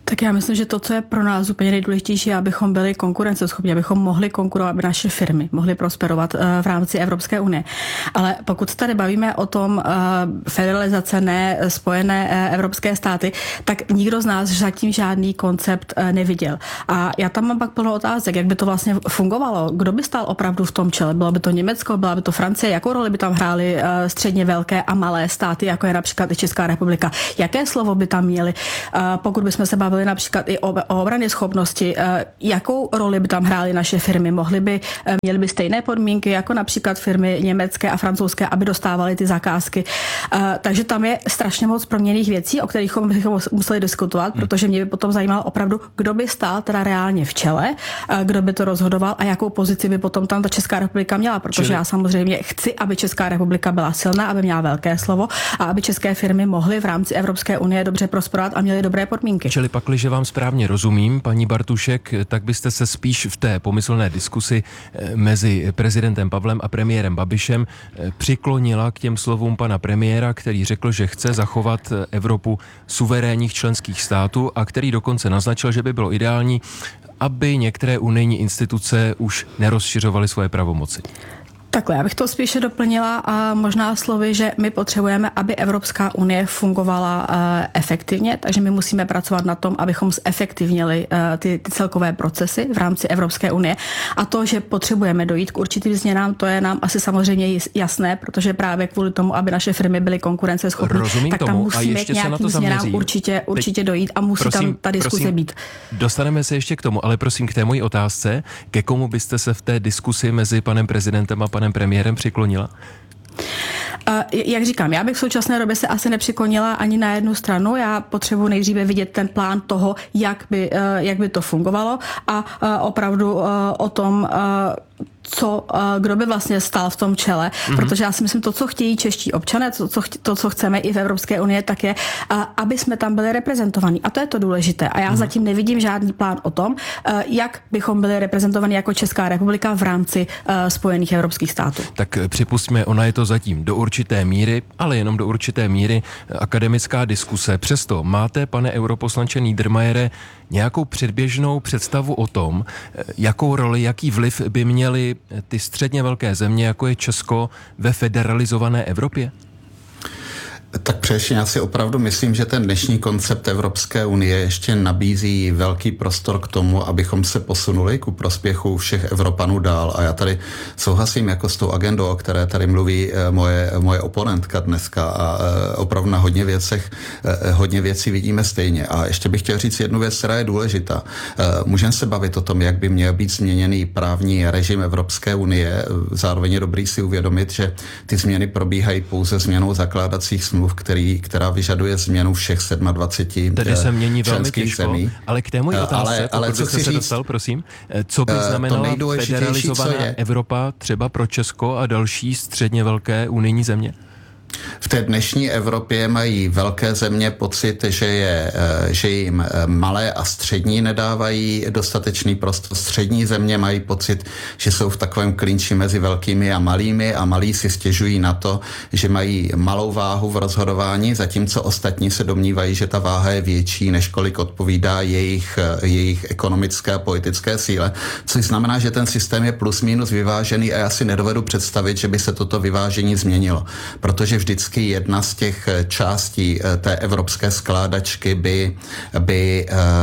Tak já myslím, že to, co je pro nás úplně nejdůležitější, abychom byli konkurenceschopní, abychom mohli konkurovat, aby naše firmy mohly prosperovat v rámci Evropské unie. Ale pokud tady bavíme o tom federalizace, ne spojené evropské státy, tak nikdo z nás zatím žádný koncept neviděl. A já tam mám pak plno otázek, jak by to vlastně fungovalo, kdo by stál opravdu v tom čele. Bylo by to Německo, byla by to Francie, jakou roli by tam hrály středně velké a malé státy, jako je například i Česká republika. Jaké slovo by tam měli, pokud bychom se bavili například i o, o obraně schopnosti, jakou roli by tam hrály naše firmy? Mohly by, měly by stejné podmínky jako například firmy německé a francouzské, aby dostávaly ty zakázky. Takže tam je strašně moc proměnných věcí, o kterých bychom museli diskutovat, hmm. protože mě by potom zajímalo opravdu, kdo by stál teda reálně v čele, kdo by to rozhodoval a jakou pozici by potom tam ta Česká republika měla, protože Čili... já samozřejmě chci, aby Česká republika byla silná, aby měla velké slovo a aby české firmy mohly v rámci Evropské unie dobře prosperovat a měly dobré podmínky.
Čili pak, když vám správně rozumím, paní Bartušek, tak byste se spíš v té pomyslné diskusi mezi prezidentem Pavlem a premiérem Babišem přiklonila k těm slovům pana premiéra, který řekl, že chce zachovat Evropu suverénních členských států a který dokonce naznačil, že by bylo ideální, aby některé unijní instituce už nerozšiřovaly svoje pravomoci.
Takhle, já bych to spíše doplnila a možná slovy, že my potřebujeme, aby Evropská unie fungovala uh, efektivně, takže my musíme pracovat na tom, abychom zefektivnili uh, ty, ty celkové procesy v rámci Evropské unie. A to, že potřebujeme dojít k určitým změnám, to je nám asi samozřejmě jasné, protože právě kvůli tomu, aby naše firmy byly konkurenceschopné, tak tam tomu. musíme k nějakým změnám určitě, určitě dojít a musí prosím, tam ta diskuse prosím, být.
Dostaneme se ještě k tomu, ale prosím k té mojí otázce, ke komu byste se v té diskusi mezi panem prezidentem a panem premiérem přiklonila?
Uh, jak říkám, já bych v současné době se asi nepřiklonila ani na jednu stranu. Já potřebuji nejdříve vidět ten plán toho, jak by, uh, jak by to fungovalo a uh, opravdu uh, o tom, uh, co, kdo by vlastně stál v tom čele, mm-hmm. protože já si myslím, to, co chtějí čeští občané, to co, to, co chceme i v Evropské unii, tak je, aby jsme tam byli reprezentovaní. A to je to důležité. A já mm-hmm. zatím nevidím žádný plán o tom, jak bychom byli reprezentovaní jako Česká republika v rámci Spojených evropských států.
Tak připustíme, ona je to zatím do určité míry, ale jenom do určité míry akademická diskuse. Přesto máte, pane europoslanče Niedermayere, nějakou předběžnou představu o tom, jakou roli, jaký vliv by měly ty středně velké země, jako je Česko, ve federalizované Evropě?
Tak především já si opravdu myslím, že ten dnešní koncept Evropské unie ještě nabízí velký prostor k tomu, abychom se posunuli ku prospěchu všech Evropanů dál. A já tady souhlasím jako s tou agendou, o které tady mluví moje, moje oponentka dneska a opravdu na hodně věcech, hodně věcí vidíme stejně. A ještě bych chtěl říct jednu věc, která je důležitá. Můžeme se bavit o tom, jak by měl být změněný právní režim Evropské unie. Zároveň je dobrý si uvědomit, že ty změny probíhají pouze změnou zakládacích smluv, který, která vyžaduje změnu všech dvaceti sedmi
Tady se mění velmi
těžko, zemí.
Ale k té mojí otázce, ale, ale pokud byste se dostal, prosím, co by znamenala federalizovaná Evropa třeba pro Česko a další středně velké unijní země?
V té dnešní Evropě mají velké země pocit, že, je, že jim malé a střední nedávají dostatečný prostor. Střední země mají pocit, že jsou v takovém klinči mezi velkými a malými a malí si stěžují na to, že mají malou váhu v rozhodování, zatímco ostatní se domnívají, že ta váha je větší, než kolik odpovídá jejich, jejich ekonomické a politické síle. Což znamená, že ten systém je plus minus vyvážený a já si nedovedu představit, že by se toto vyvážení změnilo. Protože vždycky jedna z těch částí té evropské skládačky by, by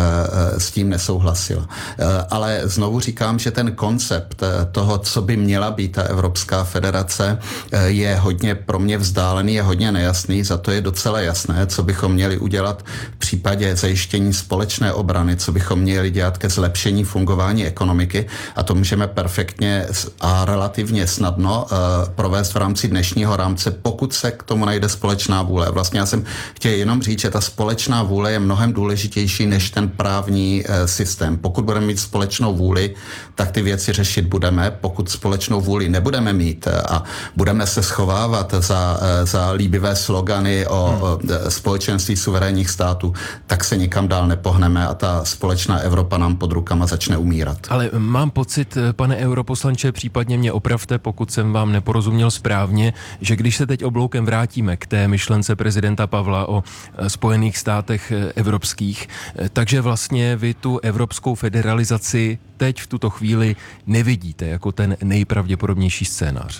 s tím nesouhlasila. Ale znovu říkám, že ten koncept toho, co by měla být ta Evropská federace, je hodně pro mě vzdálený, je hodně nejasný, za to je docela jasné, co bychom měli udělat v případě zajištění společné obrany, co bychom měli dělat ke zlepšení fungování ekonomiky a to můžeme perfektně a relativně snadno provést v rámci dnešního rámce, pokud se k tomu najde společná vůle. Vlastně já jsem chtěl jenom říct, že ta společná vůle je mnohem důležitější než ten právní e, systém. Pokud budeme mít společnou vůli, tak ty věci řešit budeme. Pokud společnou vůli nebudeme mít a budeme se schovávat za, e, za líbivé slogany o, hmm. o společenství suverénních států, tak se nikam dál nepohneme a ta společná Evropa nám pod rukama začne umírat.
Ale mám pocit, pane europoslanče, případně mě opravte, pokud jsem vám neporozuměl správně, že když se teď obloukají chvilkem vrátíme k té myšlence prezidenta Pavla o Spojených státech evropských. Takže vlastně vy tu evropskou federalizaci teď v tuto chvíli nevidíte jako ten nejpravděpodobnější scénář.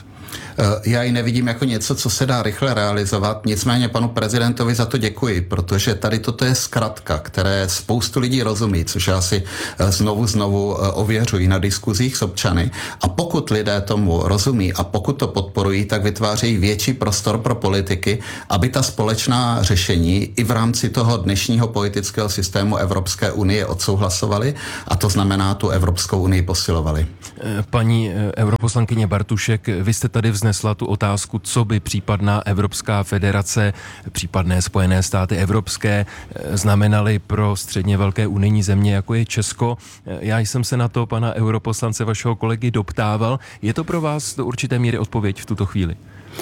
Já ji nevidím jako něco, co se dá rychle realizovat, nicméně panu prezidentovi za to děkuji, protože tady toto je zkratka, které spoustu lidí rozumí, což já si znovu znovu ověřuji na diskuzích s občany. A pokud lidé tomu rozumí a pokud to podporují, tak vytvářejí větší prostor pro politiky, aby ta společná řešení i v rámci toho dnešního politického systému Evropské unie odsouhlasovali, a to znamená tu Evropskou unii posilovali.
Paní europoslankyně Bartušek, vy jste tady vznesla tu otázku, co by případná Evropská federace, případné Spojené státy evropské znamenaly pro středně velké unijní země, jako je Česko. Já jsem se na to pana europoslance, vašeho kolegy, doptával. Je to pro vás do určité míry odpověď v tuto chvíli?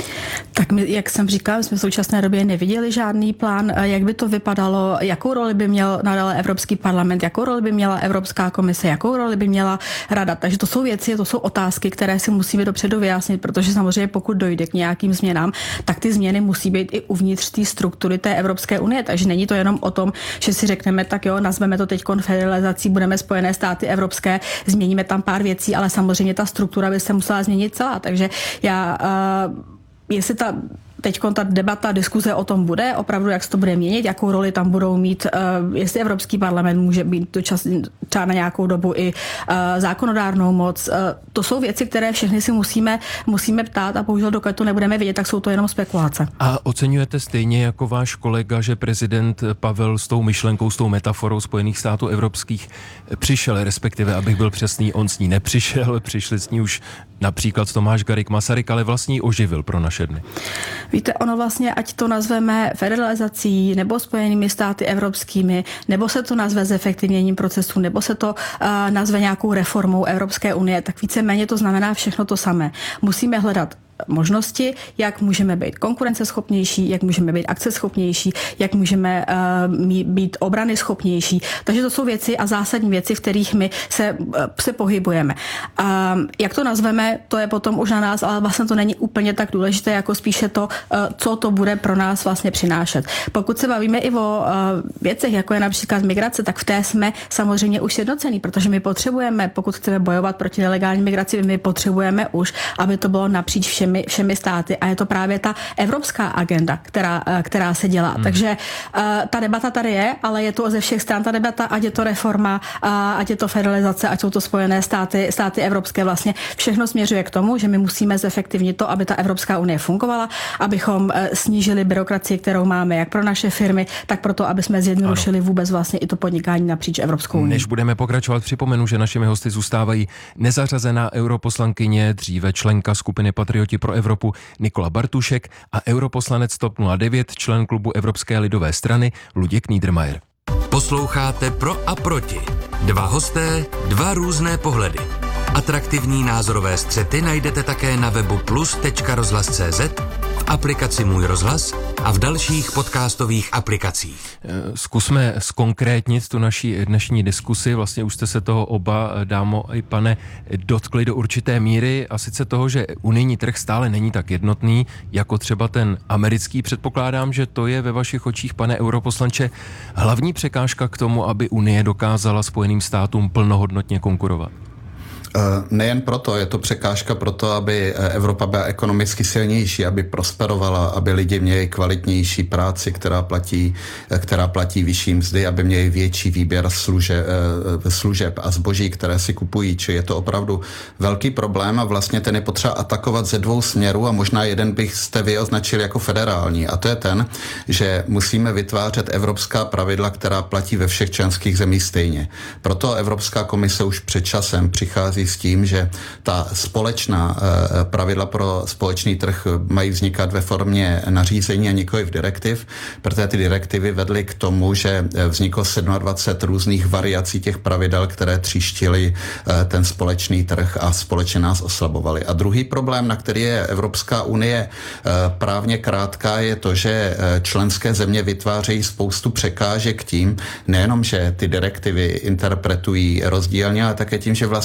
Tak my, jak jsem říkala, jsme v současné době neviděli žádný plán, jak by to vypadalo, jakou roli by měl nadále Evropský parlament, jakou roli by měla Evropská komise, jakou roli by měla Rada. Takže to jsou věci, to jsou otázky, které si musíme dopředu vyjasnit, protože samozřejmě pokud dojde k nějakým změnám, tak ty změny musí být i uvnitř té struktury té Evropské unie. Takže není to jenom o tom, že si řekneme, tak jo, nazveme to teď konfederalizací, budeme Spojené státy evropské, změníme tam pár věcí, ale samozřejmě ta struktura by se musela změnit celá. Takže já uh, jestli ta teď ta debata, diskuze o tom bude, opravdu jak se to bude měnit, jakou roli tam budou mít, uh, jestli Evropský parlament může být to čas, třeba na nějakou dobu i uh, zákonodárnou moc. Uh, to jsou věci, které všechny si musíme, musíme ptát a bohužel dokud to nebudeme vědět, tak jsou to jenom spekulace.
A oceňujete stejně jako váš kolega, že prezident Pavel s tou myšlenkou, s tou metaforou Spojených států evropských přišel, respektive, abych byl přesný, on s ní nepřišel, přišli s ní už například Tomáš Garrigue Masaryk, ale vlastně ji oživil pro naše dny.
Víte, ono vlastně, ať to nazveme federalizací nebo Spojenými státy evropskými, nebo se to nazve zefektivněním procesu, nebo se to uh, nazve nějakou reformou Evropské unie, tak víceméně to znamená všechno to samé. Musíme hledat možnosti, jak můžeme být konkurenceschopnější, jak můžeme být akceschopnější, jak můžeme uh, být obrany schopnější. Takže to jsou věci a zásadní věci, v kterých my se, uh, se pohybujeme. Uh, jak to nazveme, to je potom už na nás, ale vlastně to není úplně tak důležité, jako spíše to, uh, co to bude pro nás vlastně přinášet. Pokud se bavíme i o uh, věcech, jako je například migrace, tak v té jsme samozřejmě už sjednocení, protože my potřebujeme, pokud chceme bojovat proti nelegální migraci, my potřebujeme už, aby to bylo napříč všemi Všemi, všemi státy a je to právě ta evropská agenda, která, která se dělá. Hmm. Takže uh, ta debata tady je, ale je to ze všech stran ta debata, ať je to reforma, uh, ať je to federalizace, ať jsou to Spojené státy, státy evropské, vlastně všechno směřuje k tomu, že my musíme zefektivnit to, aby ta Evropská unie fungovala, abychom uh, snížili byrokracii, kterou máme jak pro naše firmy, tak pro to, aby jsme zjednodušili ano. vůbec vlastně i to podnikání napříč Evropskou unii.
Než budeme pokračovat, připomenu, že našimi hosty zůstávají nezařazená europoslankyně, dříve členka skupiny Patrioti pro Evropu Nikola Bartušek a europoslanec TOP nula devět, člen klubu Evropské lidové strany Luděk Niedermayer.
Posloucháte Pro a proti. Dva hosté, dva různé pohledy. Atraktivní názorové střety najdete také na webu plus tečka rozhlas tečka cé zet, v aplikaci Můj rozhlas a v dalších podcastových aplikacích.
Zkusme zkonkrétnit tu naší dnešní diskusi. Vlastně už jste se toho oba, dámo i pane, dotkli do určité míry, a sice toho, že unijní trh stále není tak jednotný, jako třeba ten americký. Předpokládám, že to je ve vašich očích, pane europoslanče, hlavní překážka k tomu, aby Unie dokázala Spojeným státům plnohodnotně konkurovat.
Nejen proto, je to překážka pro to, aby Evropa byla ekonomicky silnější, aby prosperovala, aby lidi měli kvalitnější práci, která platí, která platí vyšší mzdy, aby měli větší výběr služeb, služeb a zboží, které si kupují. Či je to opravdu velký problém a vlastně ten je potřeba atakovat ze dvou směrů a možná jeden bych jste vy označil jako federální. A to je ten, že musíme vytvářet evropská pravidla, která platí ve všech členských zemích stejně. Proto Evropská komise už před časem přichází s tím, že ta společná pravidla pro společný trh mají vznikat ve formě nařízení a nikoli v direktiv, protože ty direktivy vedly k tomu, že vzniklo dvacet sedm různých variací těch pravidel, které tříštily ten společný trh a společně nás oslabovaly. A druhý problém, na který je Evropská unie právně krátká, je to, že členské země vytvářejí spoustu překážek tím, nejenom, že ty direktivy interpretují rozdílně, ale také tím, že vlastně vytváří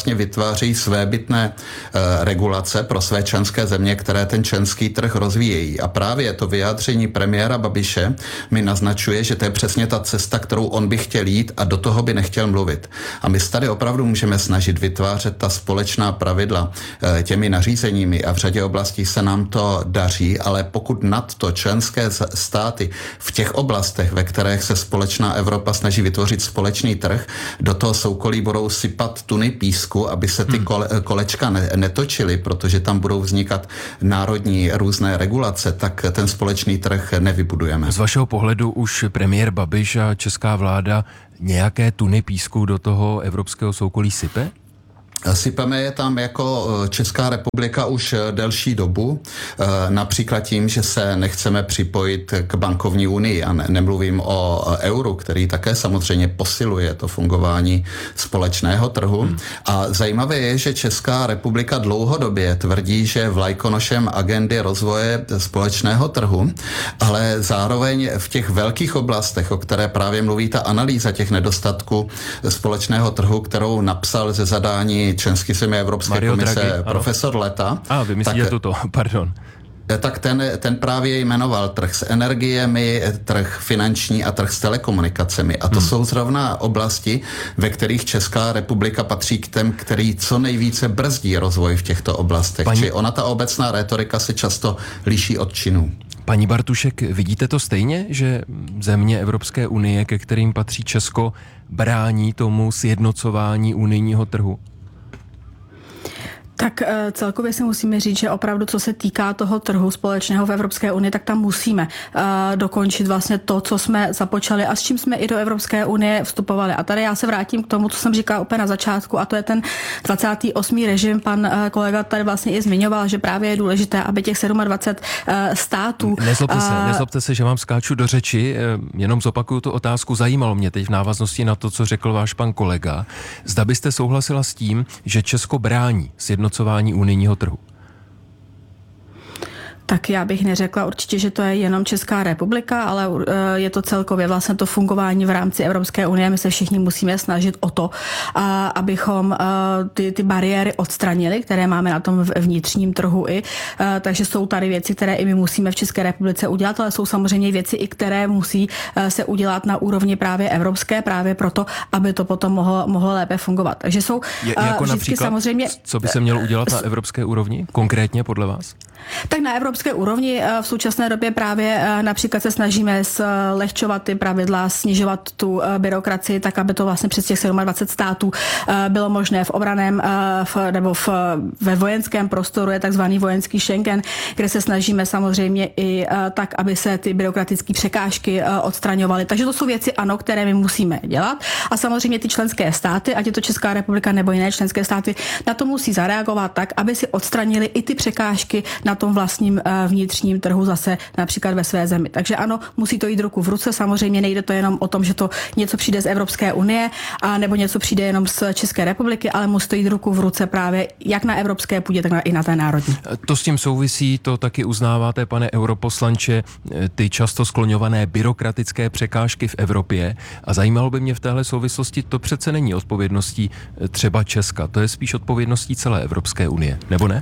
vytváří svébytné e, regulace pro své členské země, které ten členský trh rozvíjejí. A právě to vyjádření premiéra Babiše mi naznačuje, že to je přesně ta cesta, kterou on by chtěl jít a do toho by nechtěl mluvit. A my tady opravdu můžeme snažit vytvářet ta společná pravidla e, těmi nařízeními a v řadě oblastí se nám to daří, ale pokud nad to členské státy v těch oblastech, ve kterých se společná Evropa snaží vytvořit společný trh, do toho soukolí budou sypat tuny písku, aby se ty kole, kolečka ne, netočily, protože tam budou vznikat národní různé regulace, tak ten společný trh nevybudujeme.
Z vašeho pohledu už premiér Babiš a česká vláda nějaké tuny písku do toho evropského soukolí sype?
Sypeme je tam jako Česká republika už delší dobu, například tím, že se nechceme připojit k bankovní unii a ne, nemluvím o euru, který také samozřejmě posiluje to fungování společného trhu. Hmm. A zajímavé je, že Česká republika dlouhodobě tvrdí, že vlajkonošem agendy rozvoje společného trhu, ale zároveň v těch velkých oblastech, o které právě mluví ta analýza těch nedostatků společného trhu, kterou napsal ze zadání členský země Evropské Mario komise Draghi, profesor ano. Leta.
A, vy myslíte tak, tuto, pardon.
Tak ten, ten právě jmenoval trh s energiemi, trh finanční a trh s telekomunikacemi. A to hmm. jsou zrovna oblasti, ve kterých Česká republika patří k těm, který co nejvíce brzdí rozvoj v těchto oblastech. Paní... Či ona ta obecná rétorika se často liší od činů.
Paní Bartušek, vidíte to stejně, že země Evropské unie, ke kterým patří Česko, brání tomu sjednocování unijního trhu?
Tak celkově si musíme říct, že opravdu, co se týká toho trhu společného v Evropské unii, tak tam musíme uh, dokončit vlastně to, co jsme započali a s čím jsme i do Evropské unie vstupovali. A tady já se vrátím k tomu, co jsem říkala úplně na začátku, a to je ten dvacátý osmý režim. Pan uh, kolega tady vlastně i zmiňoval, že právě je důležité, aby těch dvacet sedm uh, států...
Nezlobte se, uh, nezlobte se, že vám skáču do řeči, jenom zopakuju tu otázku. Zajímalo mě teď v návaznosti na to, co řekl váš pan kolega. Zda byste souhlasila s tím, že Česko brání sjednocování unijního trhu?
Tak já bych neřekla určitě, že to je jenom Česká republika, ale je to celkově vlastně to fungování v rámci Evropské unie. My se všichni musíme snažit o to, abychom ty, ty bariéry odstranili, které máme na tom vnitřním trhu i. Takže jsou tady věci, které i my musíme v České republice udělat, ale jsou samozřejmě věci, i které musí se udělat na úrovni právě evropské, právě proto, aby to potom mohlo, mohlo lépe fungovat. Takže jsou
je, jako například, samozřejmě... Co by se mělo udělat na evropské úrovni? Konkrétně podle vás?
Tak na evropské úrovni v současné době právě například se snažíme zlehčovat ty pravidla, snižovat tu byrokracii, tak aby to vlastně přes těch dvacet sedm států bylo možné. V obraném v, nebo v, ve vojenském prostoru je takzvaný vojenský Schengen, kde se snažíme samozřejmě i tak, aby se ty byrokratické překážky odstraňovaly. Takže to jsou věci, ano, které my musíme dělat. A samozřejmě ty členské státy, ať je to Česká republika nebo jiné členské státy, na to musí zareagovat tak, aby si odstranili i ty překážky na tom vlastním vnitřním trhu zase například ve své zemi. Takže ano, musí to jít ruku v ruce. Samozřejmě nejde to jenom o tom, že to něco přijde z Evropské unie a nebo něco přijde jenom z České republiky, ale musí to jít ruku v ruce právě jak na evropské půdě, tak i na té národní.
To s tím souvisí, to taky uznáváte, pane europoslanče, ty často skloňované byrokratické překážky v Evropě. A zajímalo by mě v téhle souvislosti, to přece není odpovědností třeba Česka, to je spíš odpovědností celé Evropské unie, nebo ne?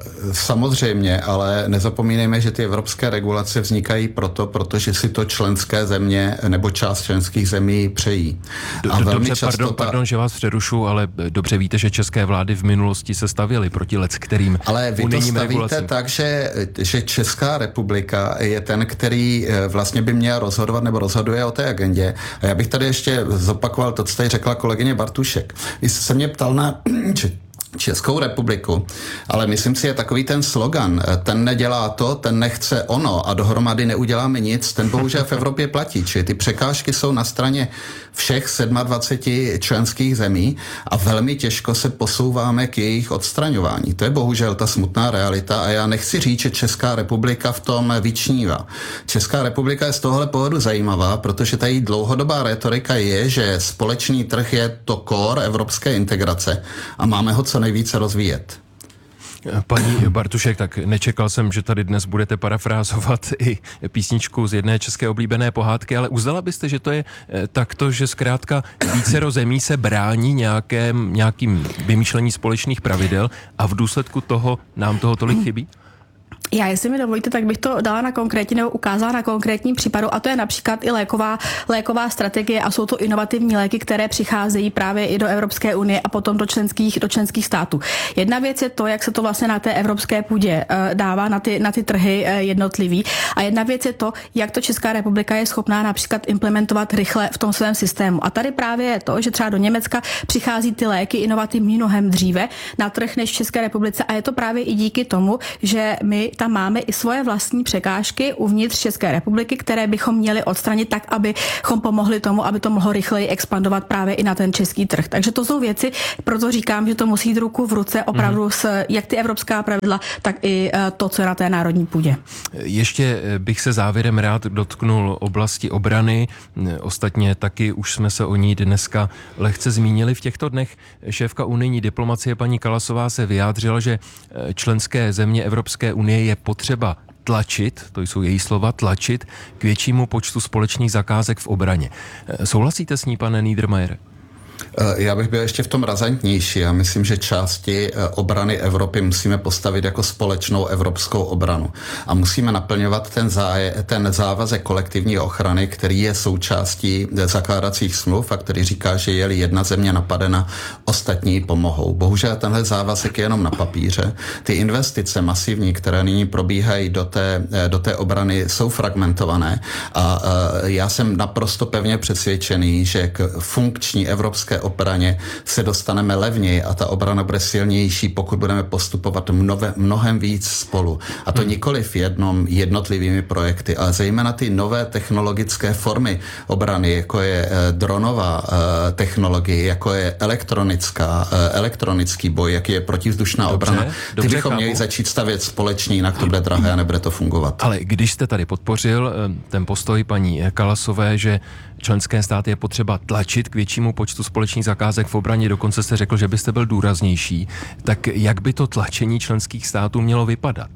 Samozřejmě, ale nezapomínejme, že ty evropské regulace vznikají proto, protože si to členské země nebo část členských zemí přejí.
A dobře, pardon, ta... pardon, že vás přerušu, ale dobře víte, že české vlády v minulosti se stavěly proti leckterým
ale vy to stavíte
regulacím.
Tak, že, že Česká republika je ten, který vlastně by měl rozhodovat nebo rozhoduje o té agendě. A já bych tady ještě zopakoval to, co tady řekla kolegyně Bartušek. Vy jste se mě ptal na Českou republiku, ale myslím si, je takový ten slogan, ten nedělá to, ten nechce ono a dohromady neuděláme nic, ten bohužel v Evropě platí, čili ty překážky jsou na straně všech dvacet sedm členských zemí a velmi těžko se posouváme k jejich odstraňování. To je bohužel ta smutná realita a já nechci říct, že Česká republika v tom vyčnívá. Česká republika je z tohohle pohledu zajímavá, protože ta její dlouhodobá rétorika je, že společný trh je to core evropské integrace a máme ho co nejvíce rozvíjet.
Paní Bartušek, tak nečekal jsem, že tady dnes budete parafrázovat i písničku z jedné české oblíbené pohádky, ale uznala byste, že to je takto, že zkrátka vícero zemí se brání nějakém, nějakým vymýšlení společných pravidel a v důsledku toho nám toho tolik chybí?
Já, jestli mi dovolíte, tak bych to dala na konkrétní nebo ukázala na konkrétním případu, a to je například i léková, léková strategie a jsou to inovativní léky, které přicházejí právě i do Evropské unie a potom do členských, do členských států. Jedna věc je to, jak se to vlastně na té evropské půdě uh, dává na ty, na ty trhy uh, jednotlivý, a jedna věc je to, jak to Česká republika je schopná například implementovat rychle v tom svém systému. A tady právě je to, že třeba do Německa přichází ty léky inovativní mnohem dříve na trh než v České republice, a je to právě i díky tomu, že my tam máme i svoje vlastní překážky uvnitř České republiky, které bychom měli odstranit tak, abychom pomohli tomu, aby to mohlo rychleji expandovat právě i na ten český trh. Takže to jsou věci, proto říkám, že to musí jít ruku v ruce opravdu mm. s jak ty evropská pravidla, tak i to, co je na té národní půdě.
Ještě bych se závěrem rád dotknul oblasti obrany. Ostatně taky už jsme se o ní dneska lehce zmínili. V těchto dnech šéfka unijní diplomacie paní Kallasová se vyjádřila, že členské země Evropské unie je potřeba tlačit, to jsou její slova, tlačit k většímu počtu společných zakázek v obraně. Souhlasíte s ní, pane Niedermayer?
Já bych byl ještě v tom razantnější. Já myslím, že části obrany Evropy musíme postavit jako společnou evropskou obranu. A musíme naplňovat ten, záje, ten závazek kolektivní ochrany, který je součástí zakládacích smluv a který říká, že je-li jedna země napadena, ostatní pomohou. Bohužel tenhle závazek je jenom na papíře. Ty investice masivní, které nyní probíhají do té, do té obrany, jsou fragmentované a já jsem naprosto pevně přesvědčený, že k funkční evropské obraně se dostaneme levněji a ta obrana bude silnější, pokud budeme postupovat mnove, mnohem víc spolu. A to nikoliv jednom jednotlivými projekty, ale zejména ty nové technologické formy obrany, jako je dronová technologie, jako je elektronická, elektronický boj, jak je protivzdušná dobře, obrana. Ty dobře, bychom chápu. Měli začít stavět společně, jinak to bude drahé a nebude to fungovat.
Ale když jste tady podpořil ten postoj paní Kallasové, že členské státy je potřeba tlačit k většímu počtu společných zakázek v obraně, dokonce jste řekl, že byste byl důraznější, tak jak by to tlačení členských států mělo vypadat?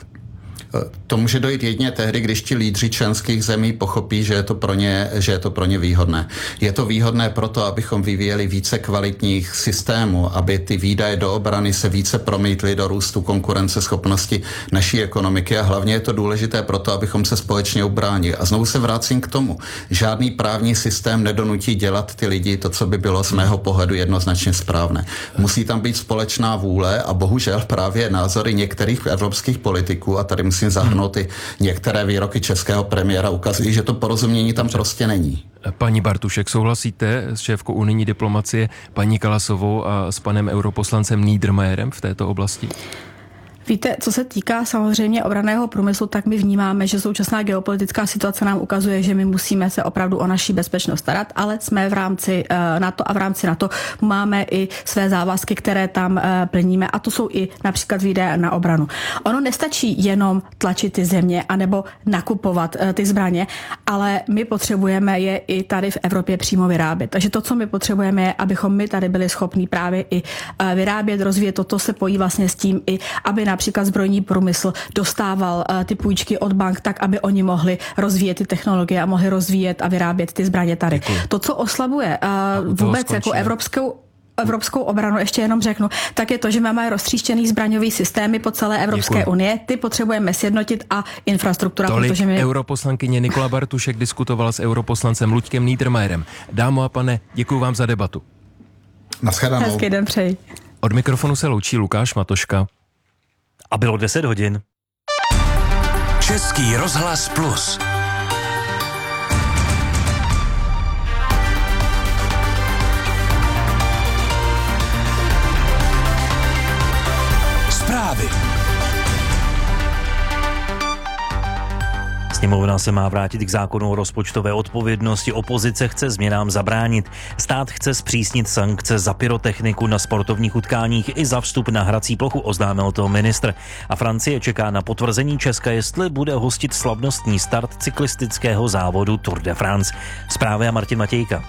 To může dojít jedině tehdy, když ti lídři členských zemí pochopí, že je to pro ně, že je to pro ně výhodné. Je to výhodné proto, abychom vyvíjeli více kvalitních systémů, aby ty výdaje do obrany se více promítly do růstu konkurenceschopnosti naší ekonomiky, a hlavně je to důležité proto, abychom se společně ubránili. A znovu se vracím k tomu. Žádný právní systém nedonutí dělat ty lidi to, co by bylo z mého pohledu jednoznačně správné. Musí tam být společná vůle a bohužel právě názory některých evropských politiků, a tady musím zahrnout i některé výroky českého premiéra, ukazují, že to porozumění tam prostě není.
Paní Bartušek, souhlasíte s šéfkou unijní diplomacie paní Kallasovou a s panem europoslancem Niedermayerem v této oblasti?
Víte, co se týká samozřejmě obranného průmyslu, tak my vnímáme, že současná geopolitická situace nám ukazuje, že my musíme se opravdu o naši bezpečnost starat, ale jsme v rámci NATO a v rámci NATO máme i své závazky, které tam plníme, a to jsou i například výdaje na obranu. Ono nestačí jenom tlačit ty země anebo nakupovat ty zbraně, ale my potřebujeme je i tady v Evropě přímo vyrábět. Takže to, co my potřebujeme, je, abychom my tady byli schopni právě i vyrábět, rozvíjet. Toto se pojí vlastně s tím i, aby například zbrojní průmysl dostával uh, ty půjčky od bank tak, aby oni mohli rozvíjet ty technologie a mohli rozvíjet a vyrábět ty zbraně tady. Děkuji. To, co oslabuje uh, vůbec jako evropskou Evropskou obranu, ještě jenom řeknu, tak je to, že máme roztříštěný zbraňový systémy po celé Evropské Děkuji. unie. Ty potřebujeme sjednotit a infrastruktura.
Tolik
protože my...
europoslankyně Nikola Bartušek diskutovala s europoslancem Luďkem Niedermayerem. Dámo a pane, děkuji vám za debatu.
Naschledanou.
Hezký den přeji.
Od mikrofonu se loučí Lukáš Matoška.
A bylo deset hodin.
Český rozhlas Plus. Zprávy.
Sněmovna se má vrátit k zákonu o rozpočtové odpovědnosti, opozice chce změnám zabránit. Stát chce zpřísnit sankce za pyrotechniku na sportovních utkáních i za vstup na hrací plochu, oznámil to ministr. A Francie čeká na potvrzení Česka, jestli bude hostit slavnostní start cyklistického závodu Tour de France. Zprávy a Martin Matějka.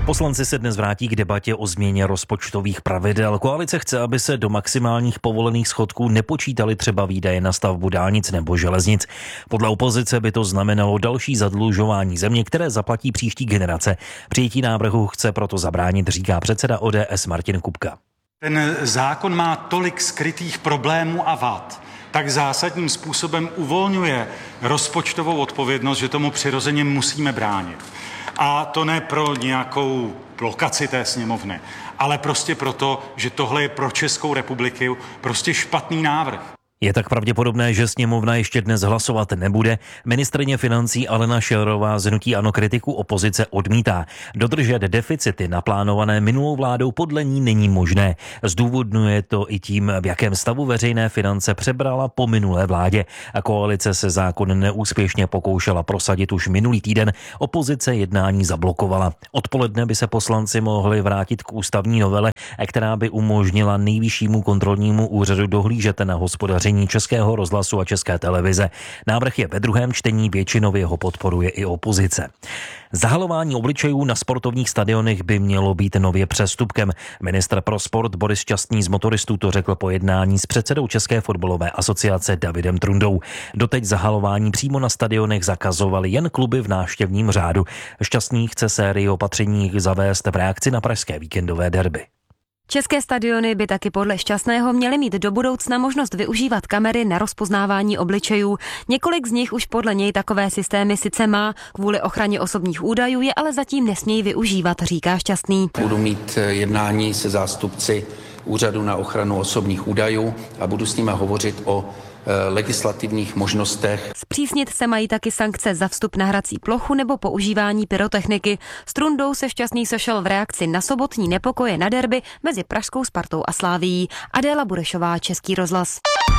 Poslanci se dnes vrátí k debatě o změně rozpočtových pravidel. Koalice chce, aby se do maximálních povolených schodků nepočítaly třeba výdaje na stavbu dálnic nebo železnic. Podle opozice by to znamenalo další zadlužování země, které zaplatí příští generace. Přijetí návrhu chce proto zabránit, říká předseda O D S Martin Kupka.
Ten zákon má tolik skrytých problémů a vad, tak zásadním způsobem uvolňuje rozpočtovou odpovědnost, že tomu přirozeně musíme bránit. A to ne pro nějakou blokaci té sněmovny, ale prostě proto, že tohle je pro Českou republiku prostě špatný návrh.
Je tak pravděpodobné, že sněmovna ještě dnes hlasovat nebude. Ministryně financí Alena Schillerová z hnutí ANO kritiku opozice odmítá. Dodržet deficity naplánované minulou vládou podle ní není možné. Zdůvodňuje to i tím, v jakém stavu veřejné finance přebrala po minulé vládě. A koalice se zákon neúspěšně pokoušela prosadit už minulý týden. Opozice jednání zablokovala. Odpoledne by se poslanci mohli vrátit k ústavní novele, která by umožnila Nejvyššímu kontrolnímu úřadu dohlížet na hospodaření Českého rozhlasu a České televize. Návrh je ve druhém čtení, většinově ho podporuje i opozice. Zahalování obličejů na sportovních stadionech by mělo být nově přestupkem. Ministr pro sport Boris Šťastný z motoristů to řekl po jednání s předsedou České fotbalové asociace Davidem Trundou. Doteď zahalování přímo na stadionech zakazovaly jen kluby v návštěvním řádu. Šťastný chce sérii opatření zavést v reakci na pražské víkendové derby.
České stadiony by taky podle Šťastného měly mít do budoucna možnost využívat kamery na rozpoznávání obličejů. Několik z nich už podle něj takové systémy sice má, kvůli ochraně osobních údajů je ale zatím nesmějí využívat, říká Šťastný.
Budu mít jednání se zástupci Úřadu na ochranu osobních údajů a budu s nimi hovořit o legislativních možnostech.
Zpřísnit se mají taky sankce za vstup na hrací plochu nebo používání pyrotechniky. S Trundou se Šťastný sešel v reakci na sobotní nepokoje na derby mezi pražskou Spartou a Slávií. Adéla Burešová, Český rozhlas.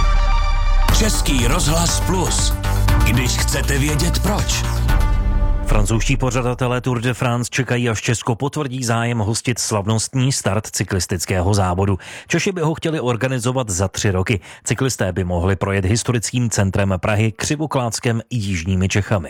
Český rozhlas plus. Když chcete vědět proč.
Francouzští pořadatelé Tour de France čekají, až Česko potvrdí zájem hostit slavnostní start cyklistického závodu. Češi by ho chtěli organizovat za tři roky. Cyklisté by mohli projet historickým centrem Prahy, Křivoklátskem i jižními Čechami.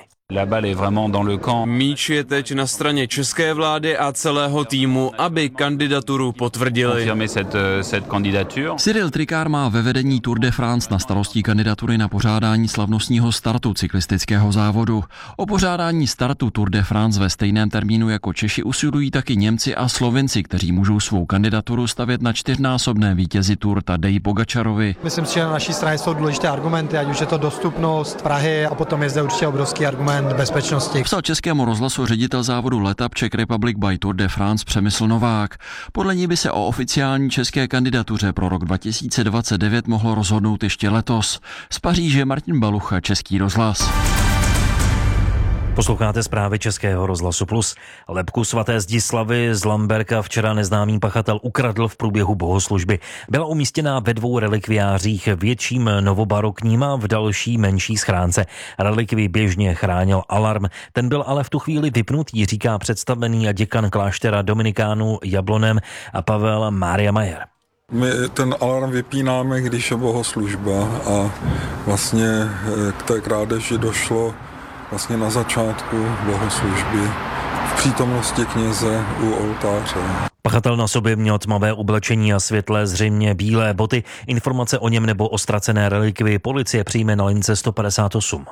Míč je teď na straně české vlády a celého týmu, aby kandidaturu potvrdili.
Cyril Tricard má ve vedení Tour de France na starosti kandidatury na pořádání slavnostního startu cyklistického závodu. O pořádání startu Tour de France ve stejném termínu jako Češi usilují taky Němci a Slovinci, kteří můžou svou kandidaturu stavět na čtyřnásobné vítězi Tour Tadeji Pogačarovi.
Myslím si, že na naší straně jsou důležité argumenty, ať už je to dostupnost Prahy a potom je zde určitě obrovský argument bezpečnosti.
Psal Českému rozhlasu ředitel závodu Letap Czech Republic by Tour de France Přemysl Novák. Podle ní by se o oficiální české kandidatuře pro rok dva tisíce dvacet devět mohlo rozhodnout ještě letos. Z Paříže Martin Balucha, Český rozhlas.
Posloucháte zprávy Českého rozhlasu plus. Lebku svaté Zdislavy z Lamberka včera neznámý pachatel ukradl v průběhu bohoslužby. Byla umístěná ve dvou relikviářích, větším novobarokním a v další menší schránce. Relikvii běžně chránil alarm, ten byl ale v tu chvíli vypnutý, říká představený a děkan kláštera Dominikánů Jablonem a Pavel Mária Majer.
My ten alarm vypínáme, když je bohoslužba a vlastně k té krádeži došlo vlastně na začátku bohoslužby v přítomnosti kněze u oltáře.
Pachatel na sobě měl tmavé oblečení a světlé, zřejmě bílé boty. Informace o něm nebo o ztracené relikvii policie přijme na lince sto padesát osm.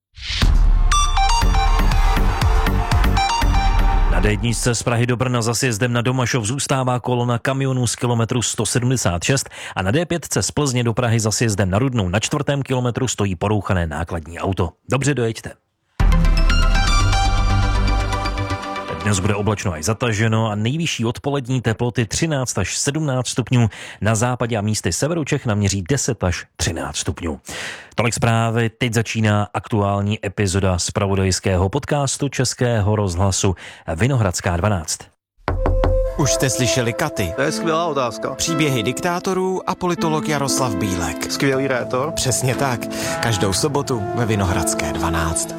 Na dé jedničce z Prahy do Brna za sjezdem na Domašov zůstává kolona kamionů z kilometru sto sedmdesát šest a na dé pět z Plzně do Prahy za sjezdem na Rudnou na čtvrtém kilometru stojí porouchané nákladní auto. Dobře dojeďte. Dnes bude oblačno až zataženo a nejvyšší odpolední teploty třináct až sedmnáct stupňů. Na západě a místy severu Čech naměří deset až třináct stupňů. Tolik zprávy, teď začíná aktuální epizoda zpravodajského podcastu Českého rozhlasu Vinohradská dvanáct.
Už jste slyšeli Katy?
To je skvělá otázka.
Příběhy diktátorů a politolog Jaroslav Bílek.
Skvělý rétor.
Přesně tak. Každou sobotu ve Vinohradské dvanáct.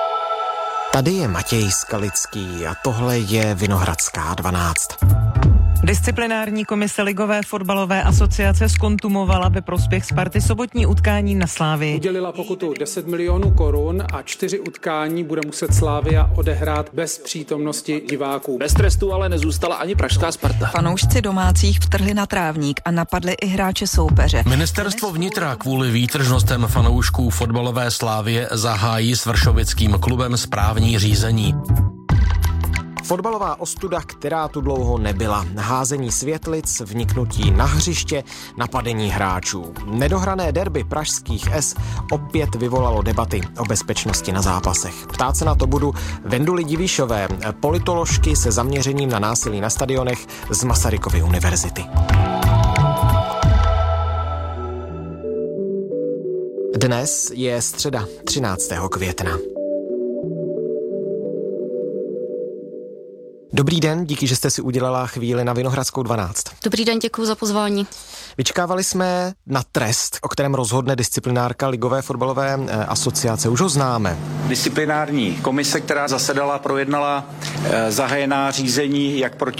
Tady je Matěj Skalický a tohle je Vinohradská dvanáct.
Disciplinární komise Ligové fotbalové asociace zkontumovala ve prospěch Sparty sobotní utkání na Slávii.
Udělila pokutu deset milionů korun a čtyři utkání bude muset Slavia odehrát bez přítomnosti diváků.
Bez trestu ale nezůstala ani pražská Sparta.
Fanoušci domácích vtrhli na trávník a napadli i hráče soupeře.
Ministerstvo vnitra kvůli výtržnostem fanoušků fotbalové Slávie zahájí s vršovickým klubem správní řízení.
Fotbalová ostuda, která tu dlouho nebyla. Házení světlic, vniknutí na hřiště, napadení hráčů. Nedohrané derby pražských S opět vyvolalo debaty o bezpečnosti na zápasech. Ptát se na to budu Venduly Divíšové, politoložky se zaměřením na násilí na stadionech z Masarykovy univerzity. Dnes je středa třináctého května. Dobrý den, díky, že jste si udělala chvíli na Vinohradskou dvanáct.
Dobrý den, děkuji za pozvání.
Vyčkávali jsme na trest, o kterém rozhodne disciplinárka Ligové fotbalové asociace. Už ho známe.
Disciplinární komise, která zasedala, projednala zahájená řízení jak proti